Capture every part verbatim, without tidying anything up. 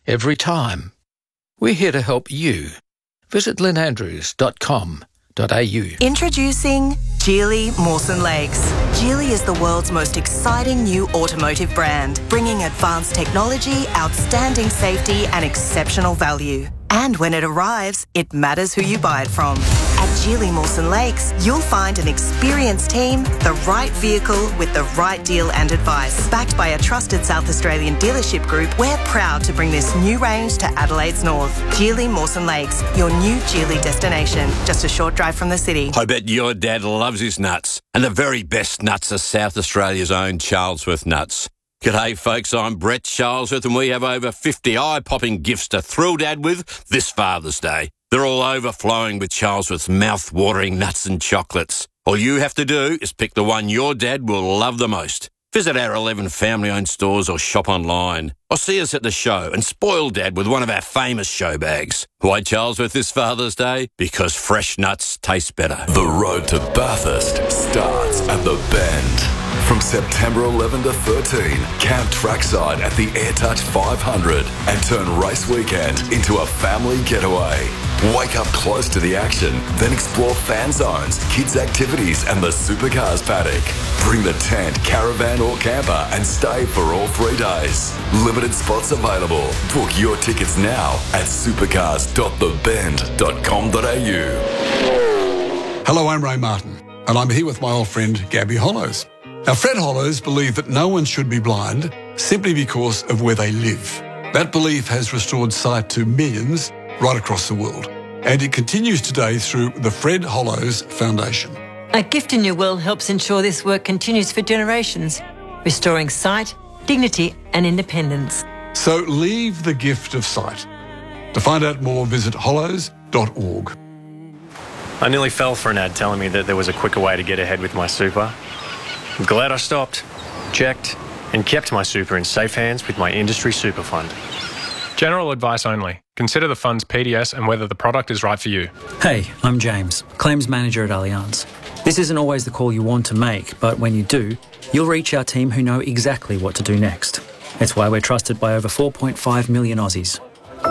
every time. We're here to help you. Visit lynn andrews dot com dot a u. Introducing Geely Mawson Lakes. Geely is the world's most exciting new automotive brand, bringing advanced technology, outstanding safety and exceptional value. And when it arrives, it matters who you buy it from. At Geely Mawson Lakes, you'll find an experienced team, the right vehicle with the right deal and advice. Backed by a trusted South Australian dealership group, we're proud to bring this new range to Adelaide's north. Geely Mawson Lakes, your new Geely destination, just a short drive from the city. I bet your dad loves his nuts. And the very best nuts are South Australia's own Charlesworth nuts. G'day folks, I'm Brett Charlesworth and we have over fifty eye-popping gifts to thrill Dad with this Father's Day. They're all overflowing with Charlesworth's mouth-watering nuts and chocolates. All you have to do is pick the one your dad will love the most. Visit our eleven family-owned stores or shop online. Or see us at the show and spoil Dad with one of our famous show bags. Why Charlesworth this Father's Day? Because fresh nuts taste better. The road to Bathurst starts at the Bend. From September eleventh to thirteenth, camp trackside at the AirTouch five hundred and turn race weekend into a family getaway. Wake up close to the action, then explore fan zones, kids' activities and the supercars paddock. Bring the tent, caravan or camper and stay for all three days. Limited spots available. Book your tickets now at supercars dot the bend dot com dot a u. Hello, I'm Ray Martin and I'm here with my old friend Gabby Hollows. Now, Fred Hollows believed that no one should be blind simply because of where they live. That belief has restored sight to millions right across the world, and it continues today through the Fred Hollows Foundation. A Gift in Your Will helps ensure this work continues for generations, restoring sight, dignity and independence. So leave the gift of sight. To find out more, visit hollows dot org. I nearly fell for an ad telling me that there was a quicker way to get ahead with my super. I'm glad I stopped, checked, and kept my super in safe hands with my industry super fund. General advice only. Consider the fund's P D S and whether the product is right for you. Hey, I'm James, Claims Manager at Allianz. This isn't always the call you want to make, but when you do, you'll reach our team who know exactly what to do next. It's why we're trusted by over four point five million Aussies.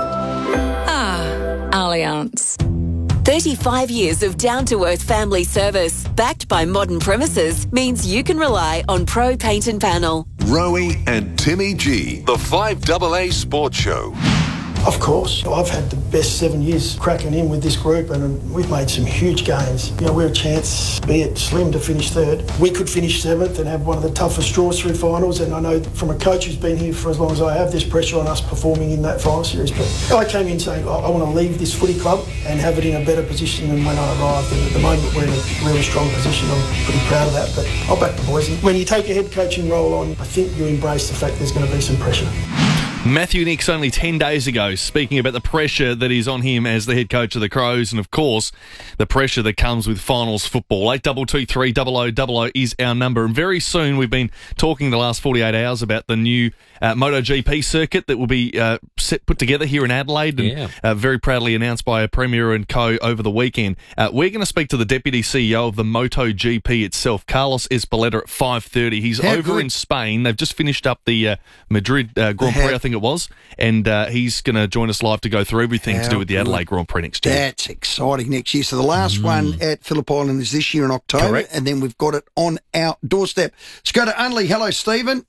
Ah, Allianz. thirty-five years of down-to-earth family service, backed by modern premises, means you can rely on Pro Paint and Panel. Rowie and Timmy G, the five A A Sports Show. Of course, I've had the best seven years cracking in with this group and we've made some huge gains. You know, we're a chance, be it slim, to finish third. We could finish seventh and have one of the toughest draws through finals, and I know from a coach who's been here for as long as I have, there's pressure on us performing in that final series. But I came in saying I, I want to leave this footy club and have it in a better position than when I arrived. And at the moment we're in a really strong position. I'm pretty proud of that, but I'll back the boys. When you take a head coaching role on, I think you embrace the fact there's going to be some pressure. Matthew Nicks only ten days ago speaking about the pressure that is on him as the head coach of the Crows, and of course the pressure that comes with finals football. eight two two three double oh double oh is our number, and very soon we've been talking the last forty-eight hours about the new uh, MotoGP circuit that will be uh, set, put together here in Adelaide, and Yeah. uh, very proudly announced by a Premier and Co over the weekend. Uh, we're going to speak to the Deputy C E O of the MotoGP itself, Carlos Espeleta, at five thirty. He's How over good. in Spain. They've just finished up the uh, Madrid uh, Grand Prix, How- I think it was, and uh, he's going to join us live to go through everything to How do with the good. Adelaide Grand Prix next year. That's exciting next year. So the last one at Phillip Island is this year in October, Correct. and then we've got it on our doorstep. Let's go to Unley. Hello, Stephen.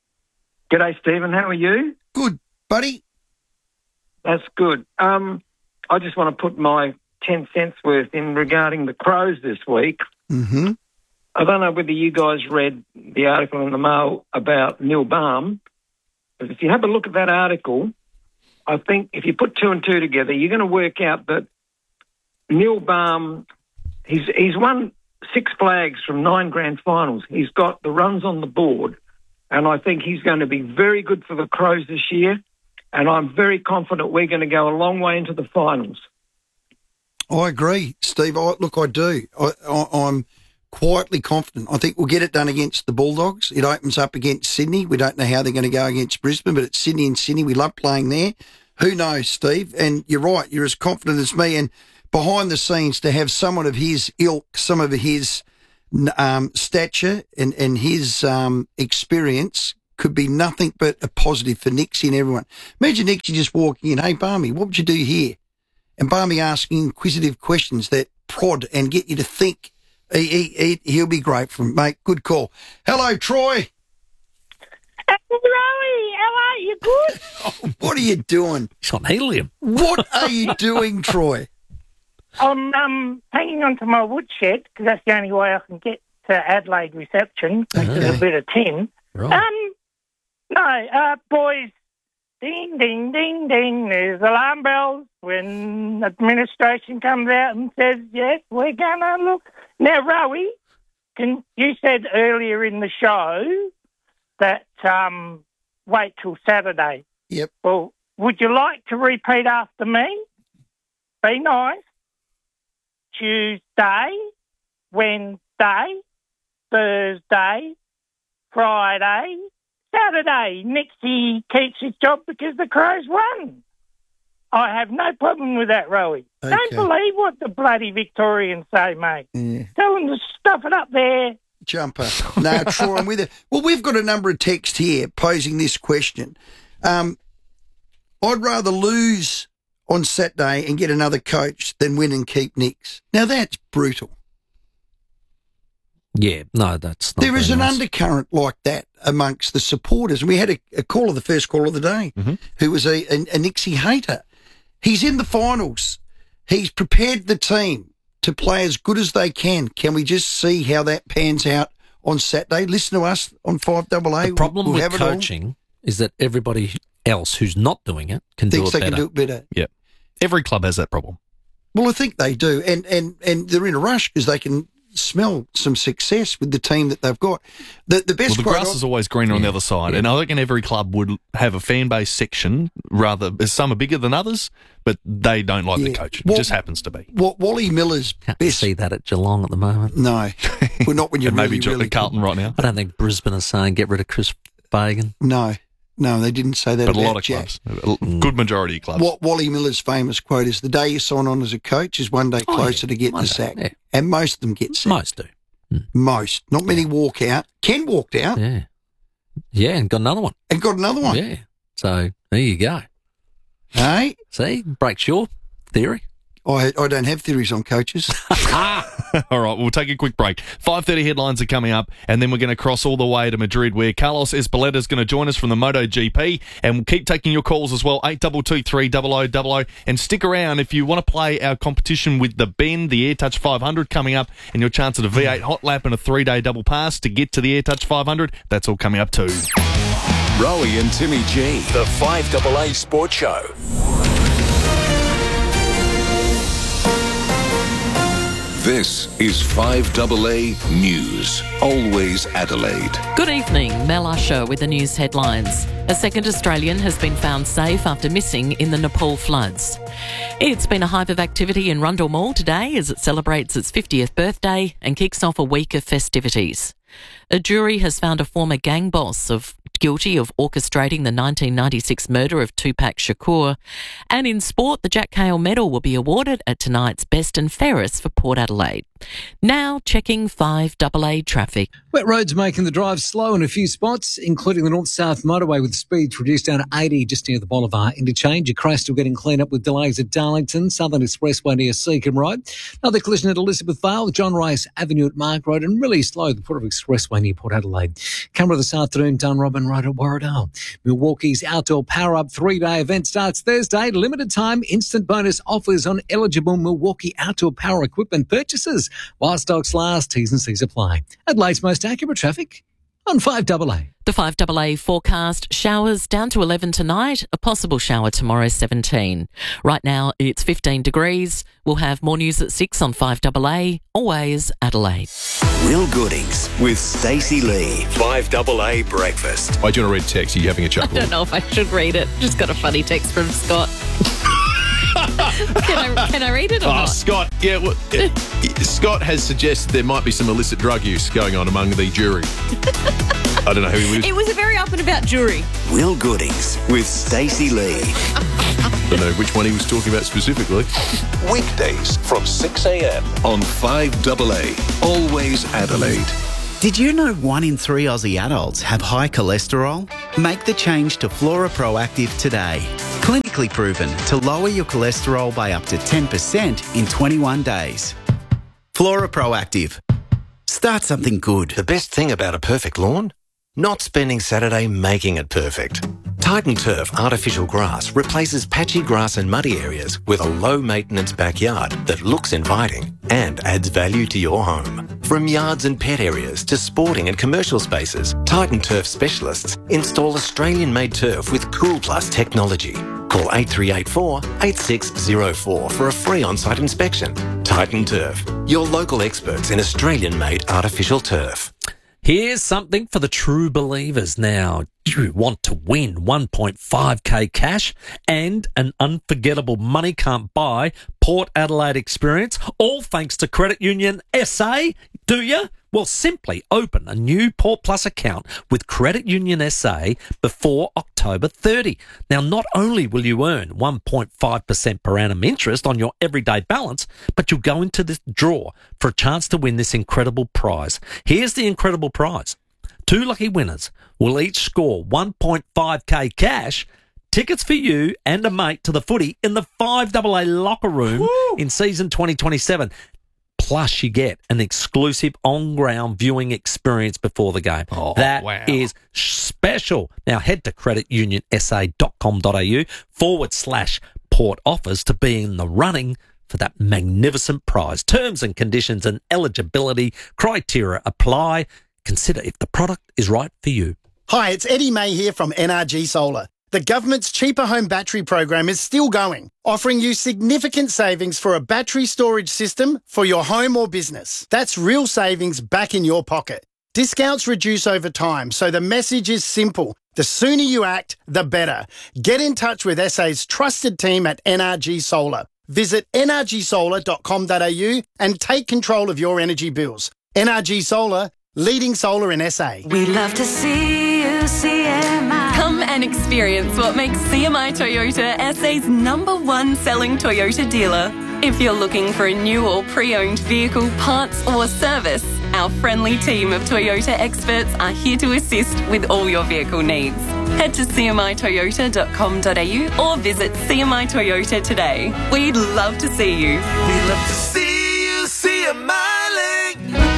G'day, Stephen. How are you? Good, buddy. That's good. Um, I just want to put my ten cents worth in regarding the Crows this week. Mm-hmm. I don't know whether you guys read the article in the Mail about Neil Baum, but if you have a look at that article, I think if you put two and two together, you're going to work out that Neil Baum, he's, he's won six flags from nine grand finals. He's got the runs on the board, and I think he's going to be very good for the Crows this year, and I'm very confident we're going to go a long way into the finals. I agree, Steve. I, look, I do. I, I, I'm quietly confident. I think we'll get it done against the Bulldogs. It opens up against Sydney. We don't know how they're going to go against Brisbane, but it's Sydney and Sydney. We love playing there. Who knows, Steve? And you're right. You're as confident as me. And behind the scenes, to have someone of his ilk, some of his um, stature and, and his um, experience could be nothing but a positive for Nixie and everyone. Imagine Nixie just walking in, hey, Barmy, what would you do here? And Barmy asking inquisitive questions that prod and get you to think. He, he, he, he'll be great for him, mate. Good call. Hello, Troy. Rowie, how are you? Good? Oh, what are you doing? He's on helium. What are you doing, Troy? I'm um, hanging on to my woodshed because that's the only way I can get to Adelaide reception. Okay. A bit of tin. Right. Um, no, uh, boys, ding, ding, ding, ding. There's alarm bells when administration comes out and says, yes, we're going to look. Now, Rowie, can, you said earlier in the show that um, wait till Saturday. Yep. Well, would you like to repeat after me? Be nice. Tuesday, Wednesday, Thursday, Friday, Saturday. Nixie keeps his job because the Crows won. I have no problem with that, Rowie. Okay. Don't believe what the bloody Victorians say, mate. Yeah. Tell them to stuff it up there. Jumper. No, Troy, I'm with you. Well, we've got a number of texts here posing this question. Um, I'd rather lose on Saturday and get another coach than win and keep Nix. Now, that's brutal. Yeah, no, that's not There is very an nice. undercurrent like that amongst the supporters. And we had a, a caller, the first caller of the day, Mm-hmm. who was a, a, a Nixie hater. He's in the finals. He's prepared the team to play as good as they can. Can we just see how that pans out on Saturday? Listen to us on five double A. The problem we'll with have it all. coaching is that everybody else who's not doing it can do Thinks it they better. can do it better. Yeah. Every club has that problem. Well, I think they do. And, and, and they're in a rush because they can smell some success with the team that they've got. The, the best Well, the quote grass I- is always greener on the other side, and I reckon every club would have a fan base section. Rather, some are bigger than others, but they don't like the Yeah. coach. It Well- just happens to be. What Wally Miller's Can't best. see that at Geelong at the moment. No, well, not when you're And maybe really, Jo- really Carlton right now, I don't think Brisbane is saying get rid of Chris Fagan. No, no, they didn't say that but a about lot of Jack. clubs, a good majority of clubs. What Wally Miller's famous quote is, the day you sign on as a coach is one day Oh, closer yeah, to getting one the day, sack. yeah. And most of them get sacked. Most do. Most. Not many walk out. Ken walked out Yeah. Yeah, and got another one. and got another one. Yeah. So there you go. Hey, See, breaks your theory. I, I don't have theories on coaches. All right, we'll take a quick break. five thirty headlines are coming up, and then we're going to cross all the way to Madrid, where Carlos Espeleta is going to join us from the MotoGP, and we'll keep taking your calls as well, eight two two three double oh double oh, and stick around if you want to play our competition with the Ben, the AirTouch five hundred coming up, and your chance at a V eight hot lap and a three-day double pass to get to the AirTouch five hundred. That's all coming up too. Rowie and Timmy G, the five double A Sports Show. This is five double A News. Always Adelaide. Good evening, Mel Usher with the news headlines. A second Australian has been found safe after missing in the Nepal floods. It's been a hive of activity in Rundle Mall today as it celebrates its fiftieth birthday and kicks off a week of festivities. A jury has found a former gang boss of guilty of orchestrating the nineteen ninety-six murder of Tupac Shakur. And in sport, the Jack Cale Medal will be awarded at tonight's Best and Fairest for Port Adelaide. Now checking five double A traffic. Wet roads making the drive slow in a few spots, including the north-south motorway with speeds reduced down to eighty just near the Bolivar interchange. Your Crest still getting cleaned up with delays at Darlington, Southern Expressway near Seacombe Road. Another collision at Elizabeth Vale, John Rice Avenue at Mark Road, and really slow the Port of Expressway near Port Adelaide. Camera this afternoon, Dunrobin Road at Warradale. Milwaukee's Outdoor Power Up three-day event starts Thursday. Limited time instant bonus offers on eligible Milwaukee Outdoor Power equipment purchases. While stocks last, T's and C's apply. Adelaide's most accurate traffic on five double A. The five double A forecast, showers down to eleven tonight, a possible shower tomorrow seventeen. Right now it's fifteen degrees. We'll have more news at six on five double A, always Adelaide. Real Goodings with Stacey Lee. five double A Breakfast. Why do you want to read text? Are you having a I chuckle? don't know if I should read it. Just got a funny text from Scott. can, I, can I read it or Oh, not? Scott, yeah, well, uh, Scott has suggested there might be some illicit drug use going on among the jury. I don't know who he was. It was a very up and about jury. Real Goodings with Stacey Lee. I don't know which one he was talking about specifically. Weekdays from six a.m. on five double A. Always Adelaide. Did you know one in three Aussie adults have high cholesterol? Make the change to Flora Proactive today. Clinically proven to lower your cholesterol by up to ten percent in twenty-one days. Flora Proactive. Start something good. The best thing about a perfect lawn? Not spending Saturday making it perfect. Titan Turf artificial grass replaces patchy grass and muddy areas with a low-maintenance backyard that looks inviting and adds value to your home. From yards and pet areas to sporting and commercial spaces, Titan Turf specialists install Australian-made turf with Cool Plus technology. Call eight three eight four, eight six zero four for a free on-site inspection. Titan Turf, your local experts in Australian-made artificial turf. Here's something for the true believers now. Do you want to win one point five K cash and an unforgettable money can't buy Port Adelaide experience, all thanks to Credit Union S A? Do you? Well, simply open a new Port Plus account with Credit Union S A before October thirtieth. Now, not only will you earn one point five percent per annum interest on your everyday balance, but you'll go into this draw for a chance to win this incredible prize. Here's the incredible prize. Two lucky winners will each score one point five K cash, tickets for you and a mate to the footy in the five A A locker room Woo! in season twenty twenty-seven. Plus, you get an exclusive on-ground viewing experience before the game. Oh, that wow. is special. Now, head to creditunionsa.com.au forward slash port offers to be in the running for that magnificent prize. Terms and conditions and eligibility criteria apply. Consider if the product is right for you. Hi, it's Eddie May here from N R G Solar. The government's Cheaper Home Battery program is still going, offering you significant savings for a battery storage system for your home or business. That's real savings back in your pocket. Discounts reduce over time, so the message is simple. The sooner you act, the better. Get in touch with S A's trusted team at N R G Solar. Visit n r g solar dot com dot a u and take control of your energy bills. N R G Solar, leading solar in S A. We love to see you, C M I. Come and experience what makes C M I Toyota S A's number one selling Toyota dealer. If you're looking for a new or pre-owned vehicle, parts or service, our friendly team of Toyota experts are here to assist with all your vehicle needs. Head to c m i toyota dot com dot a u or visit C M I Toyota today. We'd love to see you. We love to see you, C M I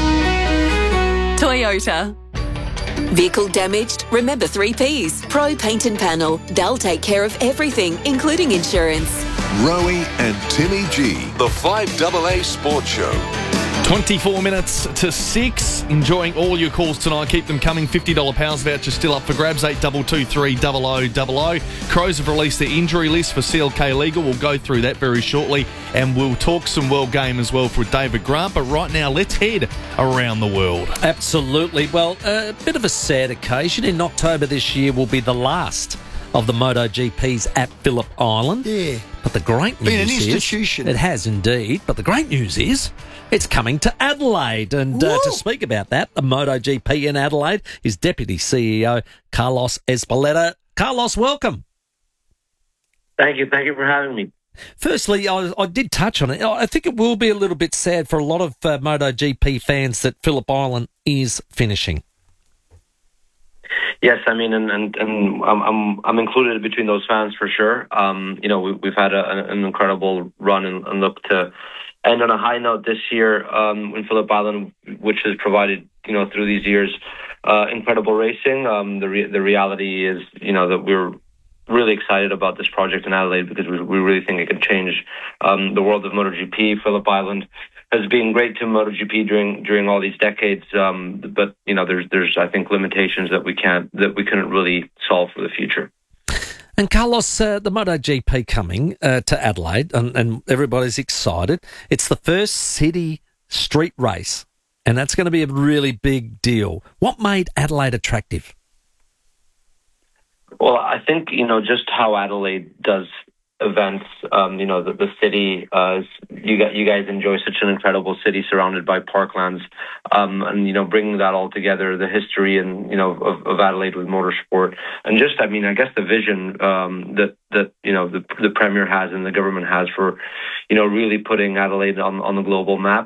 Toyota. Vehicle damaged? Remember three P's. Pro Paint and Panel. They'll take care of everything, including insurance. Rowie and Timmy G, the five A A Sports Show. twenty-four minutes to six. Enjoying all your calls tonight. Keep them coming. fifty dollars Powers voucher still up for grabs. eight two two three zero zero zero zero. Crows have released their injury list for C L K Legal. We'll go through that very shortly. And we'll talk some World Game as well for David Grant. But right now, let's head around the world. Absolutely. Well, a bit of a sad occasion. In October this year will be the last of the MotoGPs at Phillip Island. Yeah. But the great news Been an is... institution. It has indeed. But the great news is it's coming to Adelaide. And uh, to speak about that, the MotoGP in Adelaide is Deputy C E O Carlos Ezpeleta. Carlos, welcome. Thank you. Thank you for having me. Firstly, I, I did touch on it. I think it will be a little bit sad for a lot of uh, MotoGP fans that Phillip Island is finishing. Yes, I mean, and and, and I'm, I'm I'm included between those fans for sure. Um, you know, we, we've had a, an incredible run and, and look to end on a high note this year um, in Phillip Island, which has provided, you know, through these years, uh, incredible racing. Um, the re- the reality is, you know, that we're really excited about this project in Adelaide because we we really think it can change um, the world of MotoGP. Phillip Island has been great to MotoGP during during all these decades, um, but you know, there's there's I think limitations that we can't that we couldn't really solve for the future. And Carlos, uh, the MotoGP coming uh, to Adelaide, and, and everybody's excited. It's the first city street race, and that's going to be a really big deal. What made Adelaide attractive? Well, I think, you know, just how Adelaide does events, um, you know, the, the city, uh, you, got, you guys enjoy such an incredible city surrounded by parklands, um, and, you know, bringing that all together, the history and, you know, of, of Adelaide with motorsport. And just, I mean, I guess the vision um, that, that, you know, the, the Premier has and the government has for, you know, really putting Adelaide on, on the global map.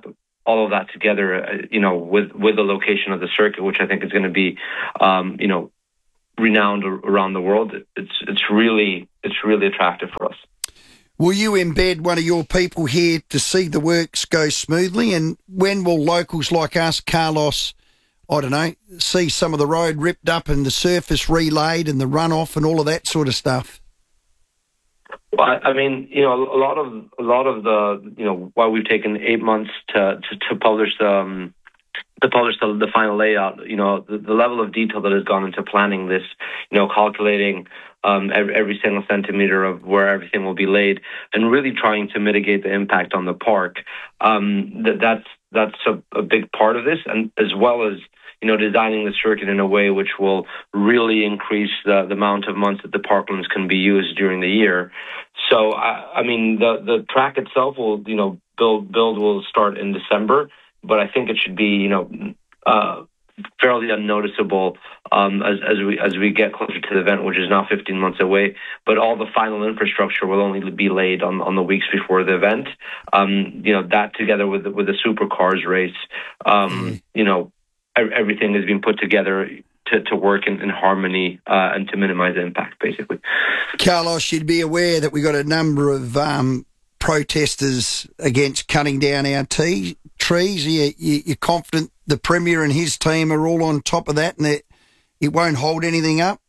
all of that together, uh, you know, with, with the location of the circuit, which I think is going to be, um, you know, renowned around the world. It's it's really it's really attractive for us. Will you embed one of your people here to see the works go smoothly? And when will locals like us, Carlos, I don't know, see some of the road ripped up and the surface relaid and the runoff and all of that sort of stuff? Well, I mean, you know, a lot of a lot of the, you know, why we've taken eight months to to, to publish the um, to publish the, the final layout. You know, the, the level of detail that has gone into planning this, you know, calculating um, every, every single centimeter of where everything will be laid, and really trying to mitigate the impact on the park. Um, that that's that's a, a big part of this, and as well as, you know, designing the circuit in a way which will really increase the, the amount of months that the parklands can be used during the year. So, I, I mean, the, the track itself will, you know, build build will start in December, but I think it should be, you know, uh, fairly unnoticeable um, as, as we as we get closer to the event, which is now fifteen months away. But all the final infrastructure will only be laid on, on the weeks before the event. Um, you know, that together with the, with the supercars race, um, mm. you know, everything is being put together to, to work in, in harmony uh, and to minimize the impact, basically. Carlos, you'd be aware that we got a number of um, protesters against cutting down our tea, trees. You, you, you're confident the Premier and his team are all on top of that and that it won't hold anything up?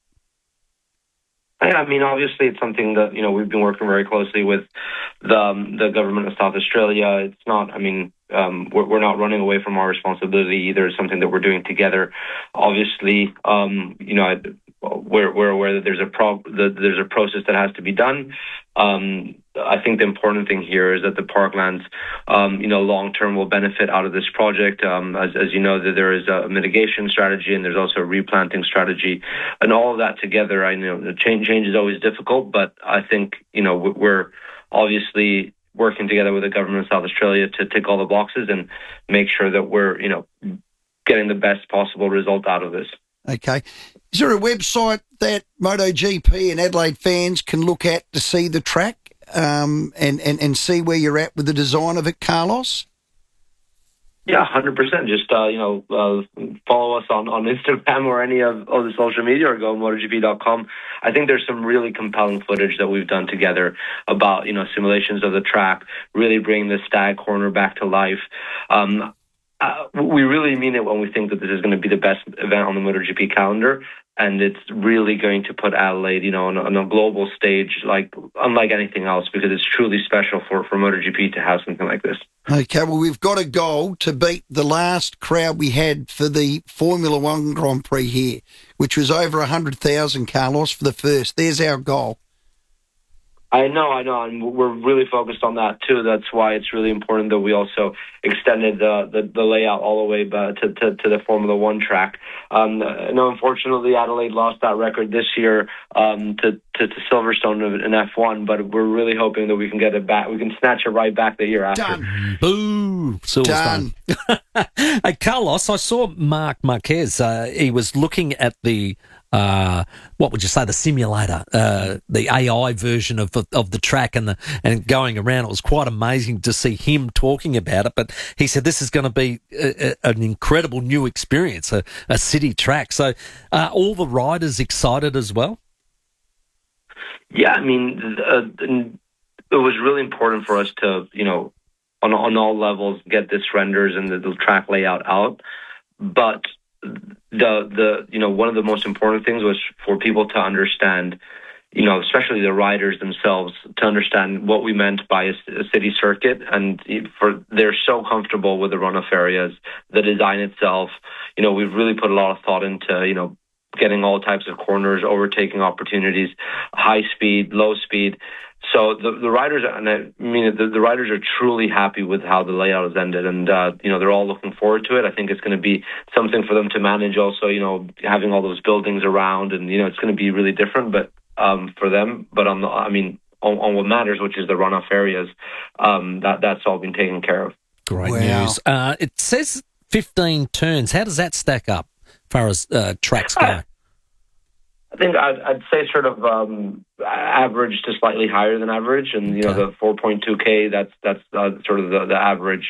I mean, obviously, it's something that, you know, we've been working very closely with the um, the government of South Australia. It's not, I mean, um, we're, we're not running away from our responsibility either. It's something that we're doing together. Obviously, um, you know, I, we're we're aware that there's a pro that there's a process that has to be done. Um, I think the important thing here is that the parklands, um, you know, long term will benefit out of this project. Um, as, as you know, that there is a mitigation strategy and there's also a replanting strategy, and all of that together. I know the change change is always difficult, but I think, you know, we're obviously working together with the government of South Australia to tick all the boxes and make sure that we're, you know, getting the best possible result out of this. Okay. Is there a website that MotoGP and Adelaide fans can look at to see the track um, and, and, and see where you're at with the design of it, Carlos? Yeah, one hundred percent. Just, uh, you know, uh, follow us on, on Instagram or any of, of the social media, or go to MotoGP dot com. I think there's some really compelling footage that we've done together about, you know, simulations of the track, really bringing the Stag Corner back to life. Um, Uh, we really mean it when we think that this is going to be the best event on the MotoGP calendar, and it's really going to put Adelaide, you know, on a, on a global stage, like unlike anything else, because it's truly special for, for MotoGP to have something like this. Okay, well, we've got a goal to beat the last crowd we had for the Formula One Grand Prix here, which was over one hundred thousand, Carlos, for the first. There's our goal. I know, I know, and we're really focused on that too. That's why it's really important that we also extended the the, the layout all the way to, to to the Formula One track. Um, no, unfortunately, Adelaide lost that record this year um, to, to to Silverstone in F one, but we're really hoping that we can get it back. We can snatch it right back the year after. Done. Boo, Silverstone. Hey, Carlos, I saw Mark Marquez. Uh, he was looking at the. Uh, what would you say, the simulator, uh, the A I version of of the track and the and going around. It was quite amazing to see him talking about it. But he said this is going to be a, a, an incredible new experience, a, a city track. So, are all the riders excited as well? Yeah, I mean, uh, it was really important for us to, you know, on on all levels, get this renders and the, the track layout out, but. The the you know one of the most important things was for people to understand, you know, especially the riders themselves, to understand what we meant by a, a city circuit, and for they're so comfortable with the runoff areas, the design itself. You know, we've really put a lot of thought into, you know, getting all types of corners, overtaking opportunities, high speed, low speed. So the the riders, and I mean, the, the riders are truly happy with how the layout has ended, and uh, you know, they're all looking forward to it. I think it's going to be something for them to manage. Also, you know, having all those buildings around, and you know, it's going to be really different, but um, for them. But on the, I mean, on, on what matters, which is the runoff areas, um, that that's all been taken care of. Great wow. news. Uh, it says fifteen turns. How does that stack up as far as uh, tracks go? Uh, I think I'd, I'd say sort of um, average to slightly higher than average, and you know, okay. the four point two K, that's that's uh, sort of the, the average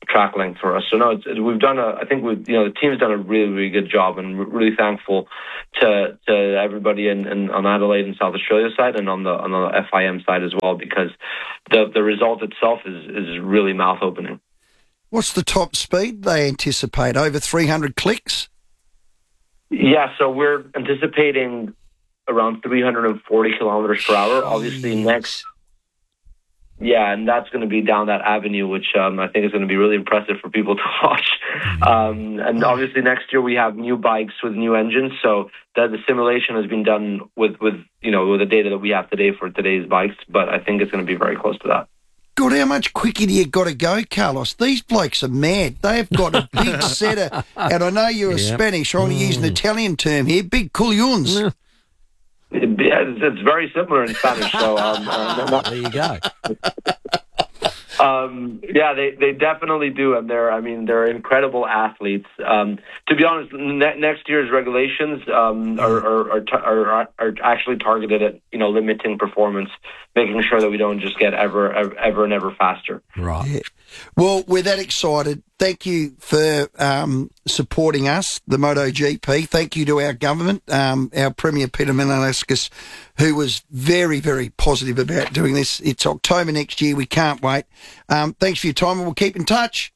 track length for us. So no, it's, we've done a. I think we've you know the team's done a really really good job, and we're really thankful to to everybody in, in on Adelaide and South Australia side, and on the on the F I M side as well, because the the result itself is is really mouth opening. What's the top speed they anticipate? Over three hundred clicks? Yeah, so we're anticipating around three hundred forty kilometers per hour. Obviously, next. Yeah, and that's going to be down that avenue, which um, I think is going to be really impressive for people to watch. Um, and obviously next year we have new bikes with new engines, so that the simulation has been done with, with you know with the data that we have today for today's bikes. But I think it's going to be very close to that. God, how much quicker do you got to go, Carlos? These blokes are mad. They've got a big set of, and I know you're a Yep. Spanish. I'm going to use an Italian term here. Big culions. Yeah, it's, it's very similar in Spanish. So um, uh, there you go. Um, yeah, they, they definitely do, and they're I mean they're incredible athletes. Um, to be honest, ne- next year's regulations um, are, are, are, ta- are are actually targeted at you know limiting performance, making sure that we don't just get ever ever, ever and ever faster. Right. Yeah. Well, we're that excited. Thank you for um, supporting us, the MotoGP. Thank you to our government, um, our Premier Peter Menelauskas, who was very, very positive about doing this. It's October next year. We can't wait. Um, thanks for your time, and we'll keep in touch.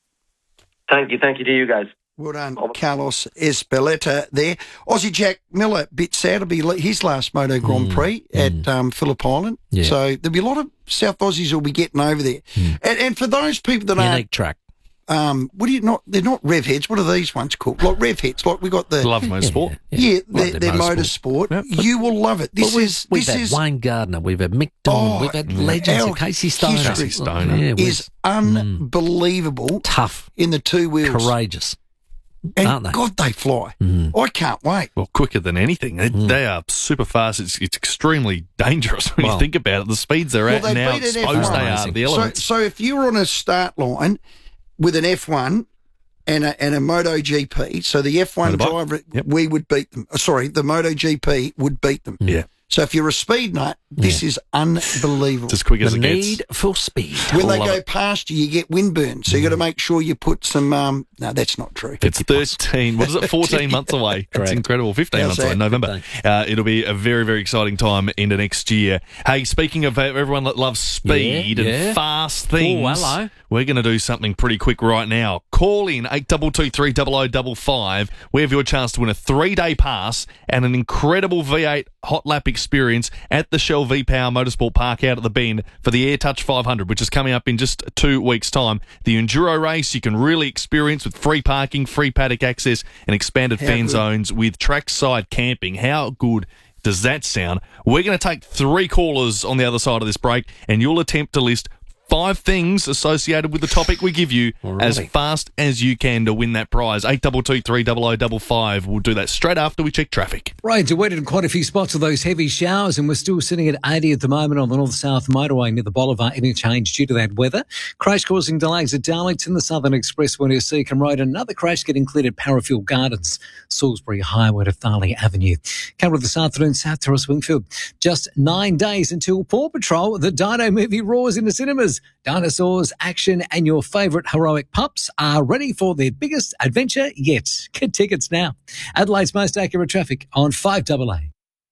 Thank you, thank you to you guys. Well done, Carlos Espeleta there. Aussie Jack Miller, bit sad. It'll be his last Moto Grand Prix mm, at mm. Um, Phillip Island. Yeah. So there'll be a lot of South Aussies who'll be getting over there. Mm. And, and for those people that Unique aren't... track. Um, what do you not? They're not rev heads. What are these ones called? Like rev heads. Like we got the Love motorsport. Yeah, yeah, Love they're, they're motorsport. Yep. You will love it. This we've, is we've this had is Wayne Gardner. We've had Mick Don. Oh, we've had legends. our Of Casey Stoner. history Casey Stoner yeah, is unbelievable. Tough in the two wheels. Courageous. And aren't they? God, they fly. Mm. I can't wait. Well, quicker than anything. They, Mm. they are super fast. It's, it's extremely dangerous when Well, you think about it. The speeds they're Well, at they and how beat an exposed F one. they are to the So, elements. so if you were on a start line with an F one and a, and a MotoGP, so the F one Motorbike. driver, Yep. we would beat them. Uh, Sorry, the MotoGP would beat them. Yeah. So if you're a speed nut, this is unbelievable. It's as quick as The it need gets. for speed. When they Love go it. past you, you get windburn. So you got to make sure you put some. Um, no, that's not true. It's thirteen, what is it, fourteen months away. It's Correct. incredible. fifteen How's months that? away, November. Uh, it'll be a very, very exciting time into next year. Hey, speaking of everyone that loves speed Yeah, and yeah. fast things, Oh, hello. we're going to do something pretty quick right now. Call in eight two two three zero zero five five. We have your chance to win a three-day pass and an incredible V eight hot lap experience at the Shell V-Power Motorsport Park out at the Bend for the AirTouch five hundred, which is coming up in just two weeks' time. The Enduro race you can really experience with free parking, free paddock access, and expanded How fan good. zones with trackside camping. How good does that sound? We're going to take three callers on the other side of this break, and you'll attempt to list five things associated with the topic we give you as Alrighty. fast as you can to win that prize. eight two two three zero zero five five. We'll do that straight after we check traffic. Rains are wet in quite a few spots of those heavy showers, and we're still sitting at eighty at the moment on the north-south motorway near the Bolivar interchange due to that weather. Crash causing delays at Darlington, the Southern Expressway near Seacombe Road. Another crash getting cleared at Parafield Gardens, Salisbury Highway to Farley Avenue. Covered this afternoon, South Terrace Wingfield. Just nine days until Paw Patrol, the Dino movie roars into cinemas. Dinosaurs, action, and your favourite heroic pups are ready for their biggest adventure yet. Get tickets now. Adelaide's most accurate traffic on five A A.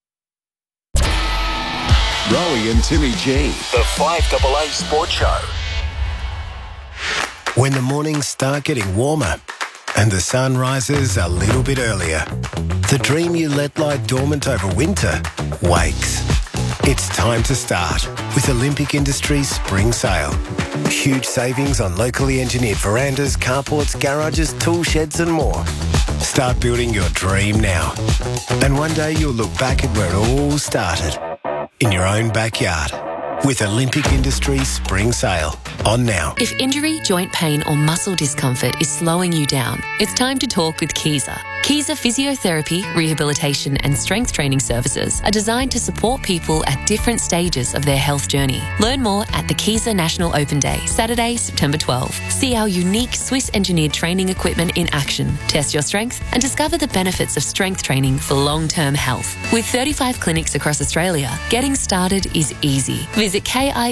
Rowie and Timmy G, the five A A Sports Show. When the mornings start getting warmer and the sun rises a little bit earlier, the dream you let lie dormant over winter wakes. It's time to start with Olympic Industries Spring Sale. Huge savings on locally engineered verandas, carports, garages, tool sheds and more. Start building your dream now. And one day you'll look back at where it all started. In your own backyard. With Olympic Industries Spring Sale. On now. If injury, joint pain or muscle discomfort is slowing you down, it's time to talk with Kiesa. Keyser Physiotherapy, Rehabilitation and Strength Training Services are designed to support people at different stages of their health journey. Learn more at the Keyser National Open Day, Saturday, September twelfth. See our unique Swiss-engineered training equipment in action. Test your strength and discover the benefits of strength training for long-term health. With thirty-five clinics across Australia, getting started is easy. Visit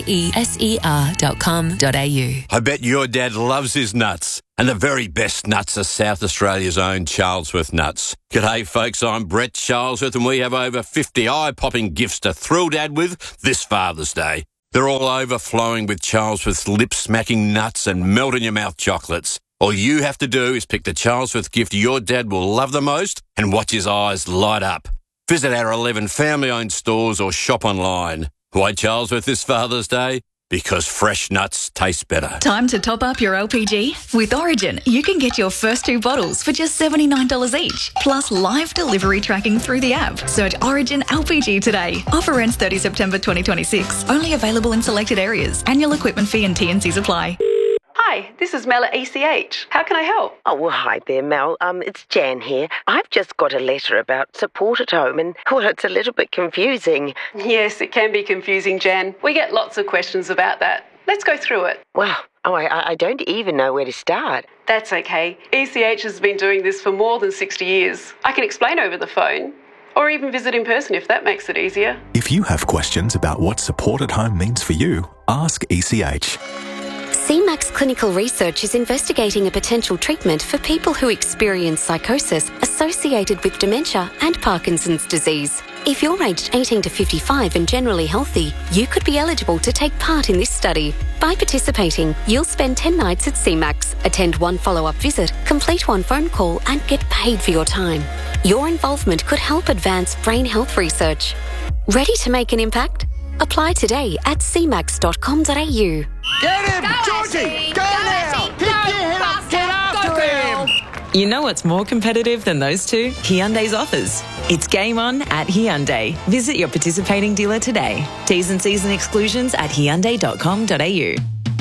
kieser dot com dot a u. I bet your dad loves his nuts. And the very best nuts are South Australia's own Charlesworth nuts. G'day folks, I'm Brett Charlesworth and we have over fifty eye-popping gifts to thrill Dad with this Father's Day. They're all overflowing with Charlesworth's lip-smacking nuts and melt-in-your-mouth chocolates. All you have to do is pick the Charlesworth gift your dad will love the most and watch his eyes light up. Visit our eleven family-owned stores or shop online. Why Charlesworth this Father's Day? Because fresh nuts taste better. Time to top up your L P G? With Origin, you can get your first two bottles for just seventy-nine dollars each, plus live delivery tracking through the app. Search Origin L P G today. Offer ends thirtieth September twenty twenty-six. Only available in selected areas. Annual equipment fee and T and Cs apply. Hi, this is Mel at E C H. How can I help? Oh, well, hi there, Mel. Um, it's Jan here. I've just got a letter about support at home and, well, it's a little bit confusing. Yes, it can be confusing, Jan. We get lots of questions about that. Let's go through it. Well, oh, I, I don't even know where to start. That's okay. E C H has been doing this for more than sixty years. I can explain over the phone, or even visit in person if that makes it easier. If you have questions about what support at home means for you, ask E C H. C MAX Clinical Research is investigating a potential treatment for people who experience psychosis associated with dementia and Parkinson's disease. If you're aged eighteen to fifty-five and generally healthy, you could be eligible to take part in this study. By participating, you'll spend ten nights at C MAX, attend one follow-up visit, complete one phone call and get paid for your time. Your involvement could help advance brain health research. Ready to make an impact? Apply today at c max dot com dot a u. Get him! Go Georgie! Go, go now! Pick your head up! Get after him! You know what's more competitive than those two? Hyundai's offers. It's game on at Hyundai. Visit your participating dealer today. T's and C's and exclusions at hyundai dot com dot a u.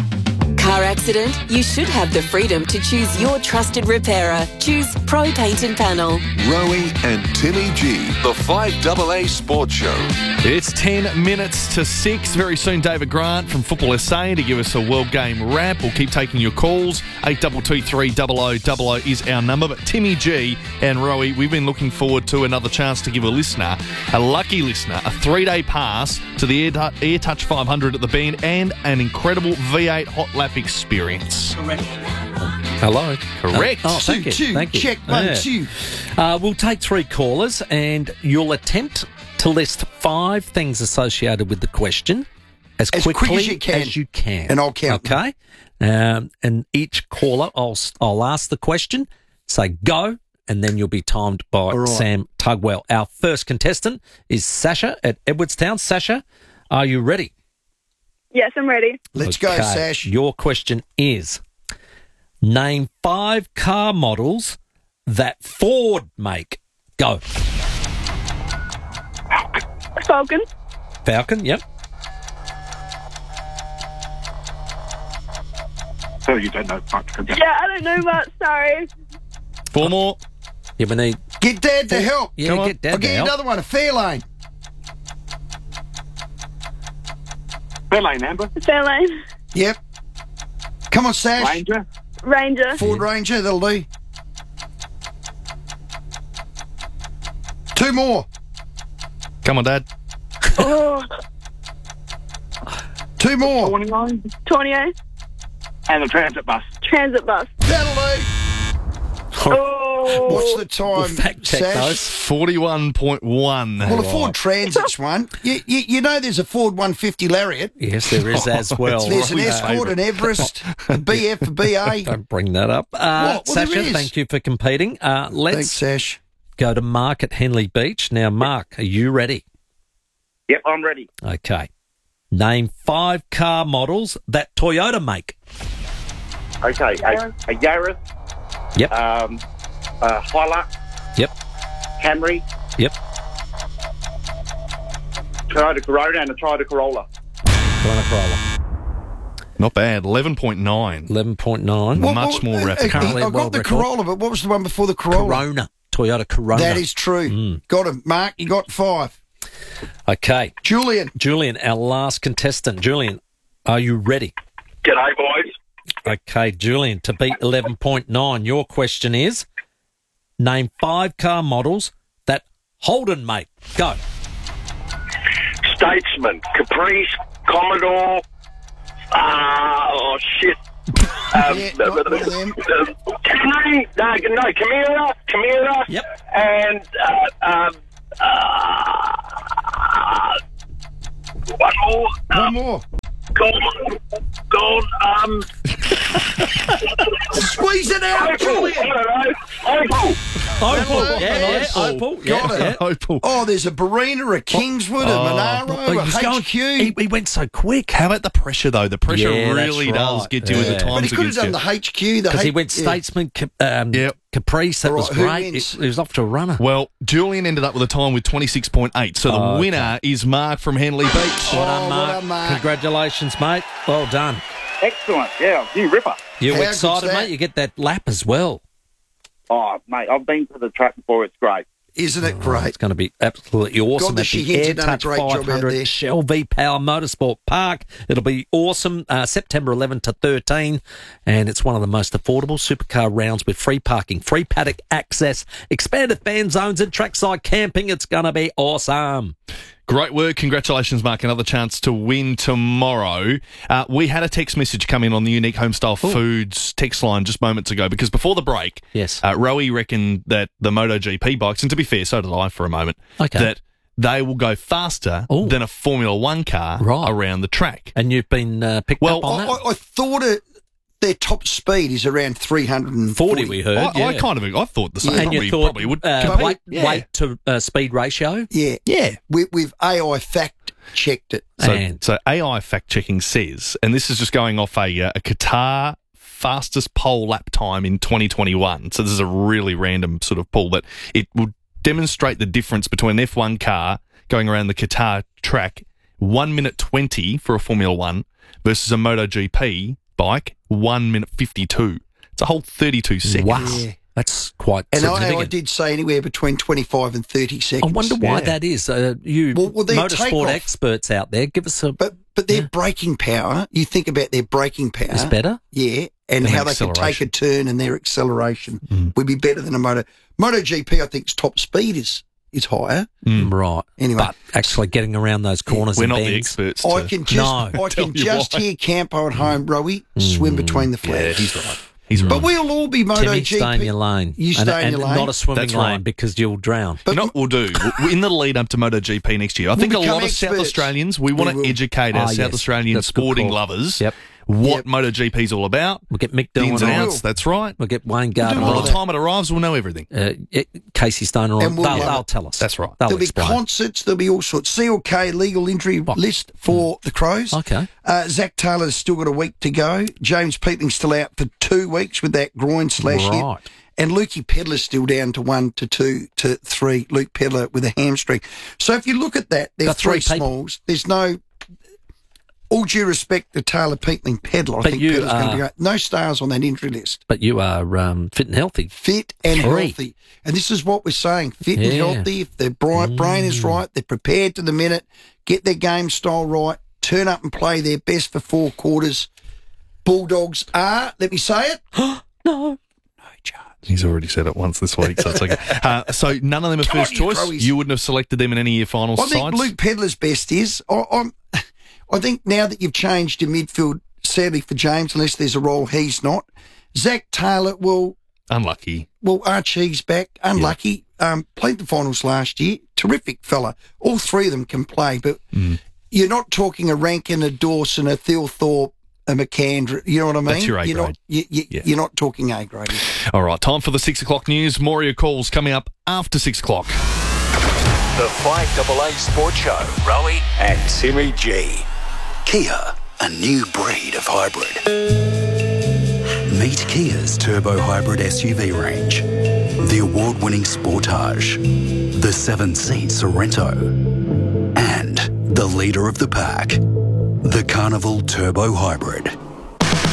Car accident? You should have the freedom to choose your trusted repairer. Choose Pro Paint and Panel. Rowie and Timmy G, the five A A Sports Show. It's ten minutes to six. Very soon, David Grant from Football S A to give us a World Game wrap. We'll keep taking your calls. eight two two three double oh double oh is our number. But Timmy G and Rowie, we've been looking forward to another chance to give a listener, a lucky listener, a three-day pass to the AirTouch five hundred at the Bend and an incredible V eight hot lap experience. Correct. Hello. Correct. Uh, oh, thank you. Two, Thank you. check one, Yeah. two. Uh, we'll take three callers and you'll attempt to list five things associated with the question as, As quick quickly as you can. as you can. And I'll count them. Okay. Um, and each caller, I'll I'll ask the question, say go, and then you'll be timed by right. Sam Tugwell. Our first contestant is Sasha at Edwardstown. Sasha, are you ready? Yes, I'm ready. Let's go, Okay. Sash. Your question is, name five car models that Ford make. Go. Falcon. Falcon, yep. So you don't know much about Yeah, I don't know much. Sorry. Four more. Yeah, we need... Get Dad to help. Yeah, Come on. get Dad I'll to get you help. another one, a Fairlane. Fairlane, Amber. Fairlane. Yep. Come on, Sash. Ranger. Ranger. Ford Ranger, that'll do. Two more. Come on, Dad. Oh, Two more. twenty-nine. Tornado. And the transit bus. Transit bus. That'll do. Oh. What's the time, We'll fact check Sash? those. forty-one point one. Well, a Ford Transit's one. You, you, you know there's a Ford one fifty Lariat. Yes, there is as well. There's an right. Escort, an Everest, a B F, a B A. Don't bring that up. Uh, What? Well, there Sasha, is. thank you for competing. Uh, let's Thanks, Sash. go to Mark at Henley Beach. Now, Mark, are you ready? Yep, I'm ready. Okay. Name five car models that Toyota make. Okay, a, a Yaris. Yep. Um, a Hilux. Yep. Camry. Yep. Toyota Corona and a Toyota Corolla. Toyota Corolla. Not bad. eleven point nine. eleven point nine. What- Much what- more uh, rapid. uh, Currently I've world got the record. Corolla, but what was the one before the Corolla? Corona. Toyota Corona. That is true. Mm. Got him. Mark, you got five. Okay. Julian. Julian, our last contestant. Julian, are you ready? G'day, boys. Okay, Julian, to beat eleven point nine, your question is, name five car models that Holden make. Go. Statesman, Caprice, Commodore, uh, oh, shit. Um, Yeah, not one of them. uh, Camry, no, no, Camira, Camira, Yep. and uh, um, uh, one more. One um, more. Gold, gold, um, Squeeze it out, Opal, Julian. I don't know, Opal. Opal. Yeah, yeah, Opal. Got Yeah, it. yeah. Opal. Oh, there's a Barina, a Kingswood, a Monaro, Oh, a he's going- H Q. He, he went so quick. How about the pressure, though? The pressure Yeah, really that's does right. get you in Yeah. the but times he could have against done you. the H Q. The Because he H- went yeah. Statesman, Cap- um, Yep. Caprice, that All was right, who great. wins? He, he was off to a runner. Well, Julian ended up with a time with twenty-six point eight, so the Oh, okay. winner is Mark from Henley Beach. Well done, Oh, well Mark. done, Mark. Congratulations, mate. Well done. Excellent. Yeah, you ripper. You How were good's excited, that? mate. You get that lap as well. Oh, mate, I've been to the track before. It's great. Isn't it great? It's going to be absolutely awesome God, the at the Shehins have done a AirTouch great job out five hundred there. Shell V-Power Motorsport Park. It'll be awesome, uh, September eleventh to thirteen, and it's one of the most affordable supercar rounds with free parking, free paddock access, expanded fan zones and trackside camping. It's going to be awesome. Great work. Congratulations, Mark. Another chance to win tomorrow. Uh, we had a text message come in on the Unique Homestyle Foods text line just moments ago because before the break, Yes. uh, Rowie reckoned that the MotoGP bikes, and to be fair, so did I for a moment, Okay. that they will go faster Ooh. than a Formula One car Right. around the track. And you've been uh, picked Well, up on I, that? I, I thought it, their top speed is around three hundred forty. forty, we heard. I, yeah. I kind of, I thought the same. and probably, you thought probably would. uh, compete. weight, Yeah. weight to uh, speed ratio? Yeah. Yeah. We, we've A I fact checked it. So, And- so A I fact checking says, and this is just going off a, uh, a Qatar fastest pole lap time in twenty twenty-one. So this is a really random sort of poll, but it would demonstrate the difference between an F one car going around the Qatar track, one minute twenty for a Formula One versus a MotoGP bike, one minute fifty-two. It's a whole thirty-two seconds. Wow. Yeah. That's quite And I, significant. I did say anywhere between twenty-five and thirty I seconds. wonder why Yeah. that is. Uh, you Well- well, their motorsport takeoff- experts out there, give us a But but their braking power, you think about their braking power. is better. Yeah, and And how they can take a acceleration. turn and their acceleration Mm. would be better than a moto. MotoGP, I think's top speed is is higher. Mm. Right. Anyway. But actually getting around those corners We're and not the bends. experts. I to- can just No. I Tell can you just why. hear Campo at home, Rowie, swim between the Yeah, flags. he's right. He's right. But we'll all be Timmy, MotoGP. stay in your lane. You and, stay in and your lane. not a swimming That's lane right. because you'll drown. But you know what we'll do? In the lead up to MotoGP next year, I think a become lot of South experts. Australians, we want We will. to educate our Ah, South yes. Australian That's a good sporting call. lovers Yep. what Yep. MotoGP's all about. We'll get Mick The Dillon ins and on. outs, that's right. We'll get Wayne And Gardner by all the that. time it arrives, we'll know everything. Uh, it- Casey Stoner on. And we'll They'll, love they'll it. tell us. That's right. They'll There'll be explain. concerts. There'll be all sorts. C L K legal injury list for the Crows. Okay. Uh, Zach Taylor's still got a week to go. James Peatling's still out for two weeks with that groin slash hip. Right. And Lukey Pedler's still down to one, to two, to three. Luke Pedler with a hamstring. So if you look at that, there's Got three, three people. smalls. There's no, all due respect to Taylor, Peatling, Pedler. I But think you Pedler's going to are- be great. No stars on that injury list. But you are um, fit and healthy. Fit and Three. healthy. And this is what we're saying. Fit and Yeah. healthy. If their brain, brain is right, they're prepared to the minute, get their game style right, turn up and play their best for four quarters. Bulldogs are, let me say it, No. He's already said it once this week, so it's okay. Uh, so none of them are Come on, first you choice. Crowies. You wouldn't have selected them in any of your final I think sides? Luke Pedler's best is. I, I'm, I think now that you've changed your midfield, sadly for James, unless there's a role he's not. Zach Taylor will. Unlucky. Well, Archie's back. Unlucky. Um, played the finals last year. Terrific fella. All three of them can play, but Mm. you're not talking a Rankin, a Dawson, a Thilthorpe, a McAndrew. You know what I mean? That's your A you're grade. Not, you, you, Yeah. You're not talking A grade. All right, time for the six o'clock news. More of your calls coming up after six o'clock. The five A A Sports Show. Rowie and Timmy G. Kia, a new breed of hybrid. Meet Kia's turbo hybrid S U V range. The award-winning Sportage, the seven-seat Sorrento, and the leader of the pack, the Carnival Turbo Hybrid.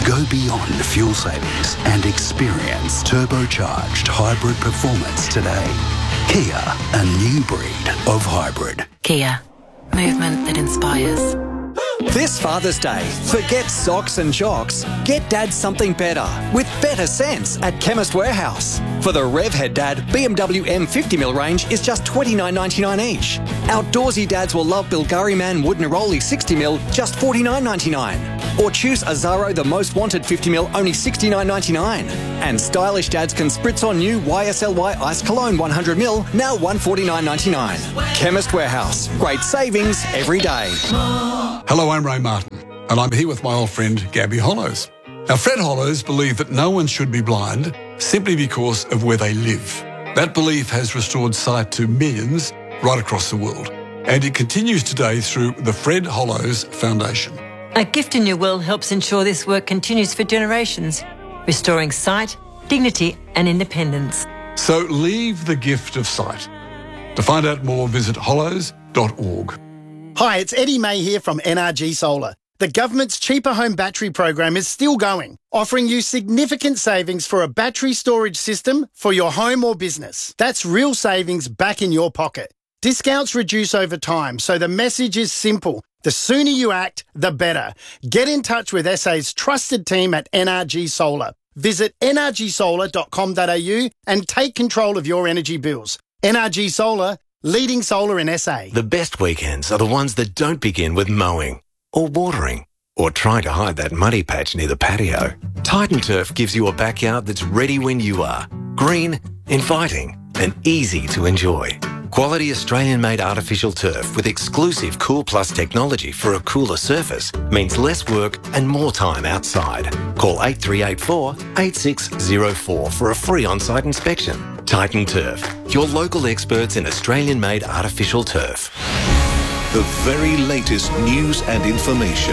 Go beyond fuel savings and experience turbocharged hybrid performance today. Kia, a new breed of hybrid. Kia, movement that inspires. This Father's Day, forget socks and jocks. Get Dad something better with better sense at Chemist Warehouse. For the Revhead Dad, B M W M fifty mil range is just twenty-nine ninety-nine each. Outdoorsy dads will love Bilgari Man Wood Neroli sixty mil, just forty-nine ninety-nine. Or choose Azaro The Most Wanted fifty mil, only sixty-nine ninety-nine. And stylish dads can spritz on new Y S L Y Ice Cologne one hundred mil, now one forty-nine ninety-nine. Chemist Warehouse. Great savings every day. Hello, I'm Ray Martin, and I'm here with my old friend Gabby Hollows. Now, Fred Hollows believed that no one should be blind simply because of where they live. That belief has restored sight to millions right across the world, and it continues today through the Fred Hollows Foundation. A Gift in Your Will helps ensure this work continues for generations, restoring sight, dignity and independence. So leave the gift of sight. To find out more, visit hollows dot org. Hi, it's Eddie May here from N R G Solar. The government's Cheaper Home Battery program is still going, offering you significant savings for a battery storage system for your home or business. That's real savings back in your pocket. Discounts reduce over time, so the message is simple. The sooner you act, the better. Get in touch with S A's trusted team at N R G Solar. Visit n r g solar dot com dot a u and take control of your energy bills. N R G Solar, leading solar in S A. The best weekends are the ones that don't begin with mowing or watering or trying to hide that muddy patch near the patio. Titan Turf gives you a backyard that's ready when you are. Green, inviting and easy to enjoy. Quality Australian-made artificial turf with exclusive Cool Plus technology for a cooler surface means less work and more time outside. Call eight three eight four, eight six zero four for a free on-site inspection. Titan Turf, your local experts in Australian-made artificial turf. The very latest news and information.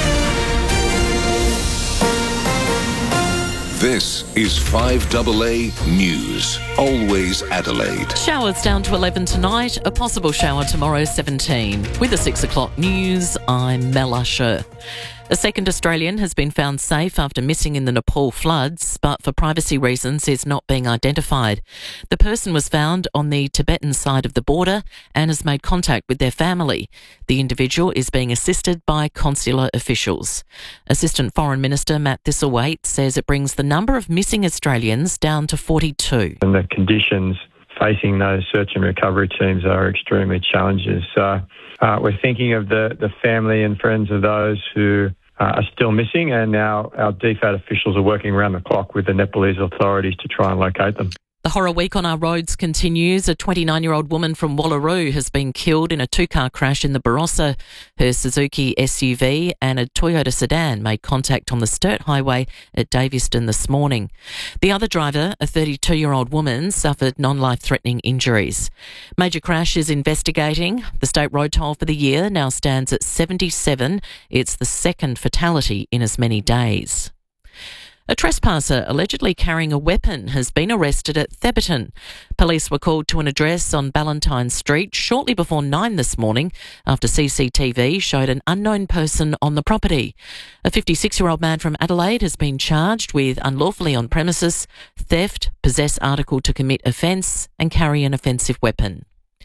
This is five A A News. Always Adelaide. Showers down to eleven tonight, a possible shower tomorrow seventeen. With the six o'clock news, I'm Mel Usher. A second Australian has been found safe after missing in the Nepal floods, but for privacy reasons is not being identified. The person was found on the Tibetan side of the border and has made contact with their family. The individual is being assisted by consular officials. Assistant Foreign Minister Matt Thistlethwaite says it brings the number of missing Australians down to forty-two. And the conditions facing those search and recovery teams are extremely challenging. So uh, we're thinking of the, the family and friends of those who Uh, are still missing, and now our D FAT officials are working around the clock with the Nepalese authorities to try and locate them. The horror week on our roads continues. A twenty-nine-year-old woman from Wallaroo has been killed in a two-car crash in the Barossa. Her Suzuki S U V and a Toyota sedan made contact on the Sturt Highway at Davyston this morning. The other driver, a thirty-two-year-old woman, suffered non-life-threatening injuries. Major Crash is investigating. The state road toll for the year now stands at seventy-seven. It's the second fatality in as many days. A trespasser allegedly carrying a weapon has been arrested at Theberton. Police were called to an address on Ballantyne Street shortly before nine this morning after C C T V showed an unknown person on the property. A fifty-six-year-old man from Adelaide has been charged with unlawfully on premises, theft, possess article to commit offence and carry an offensive weapon.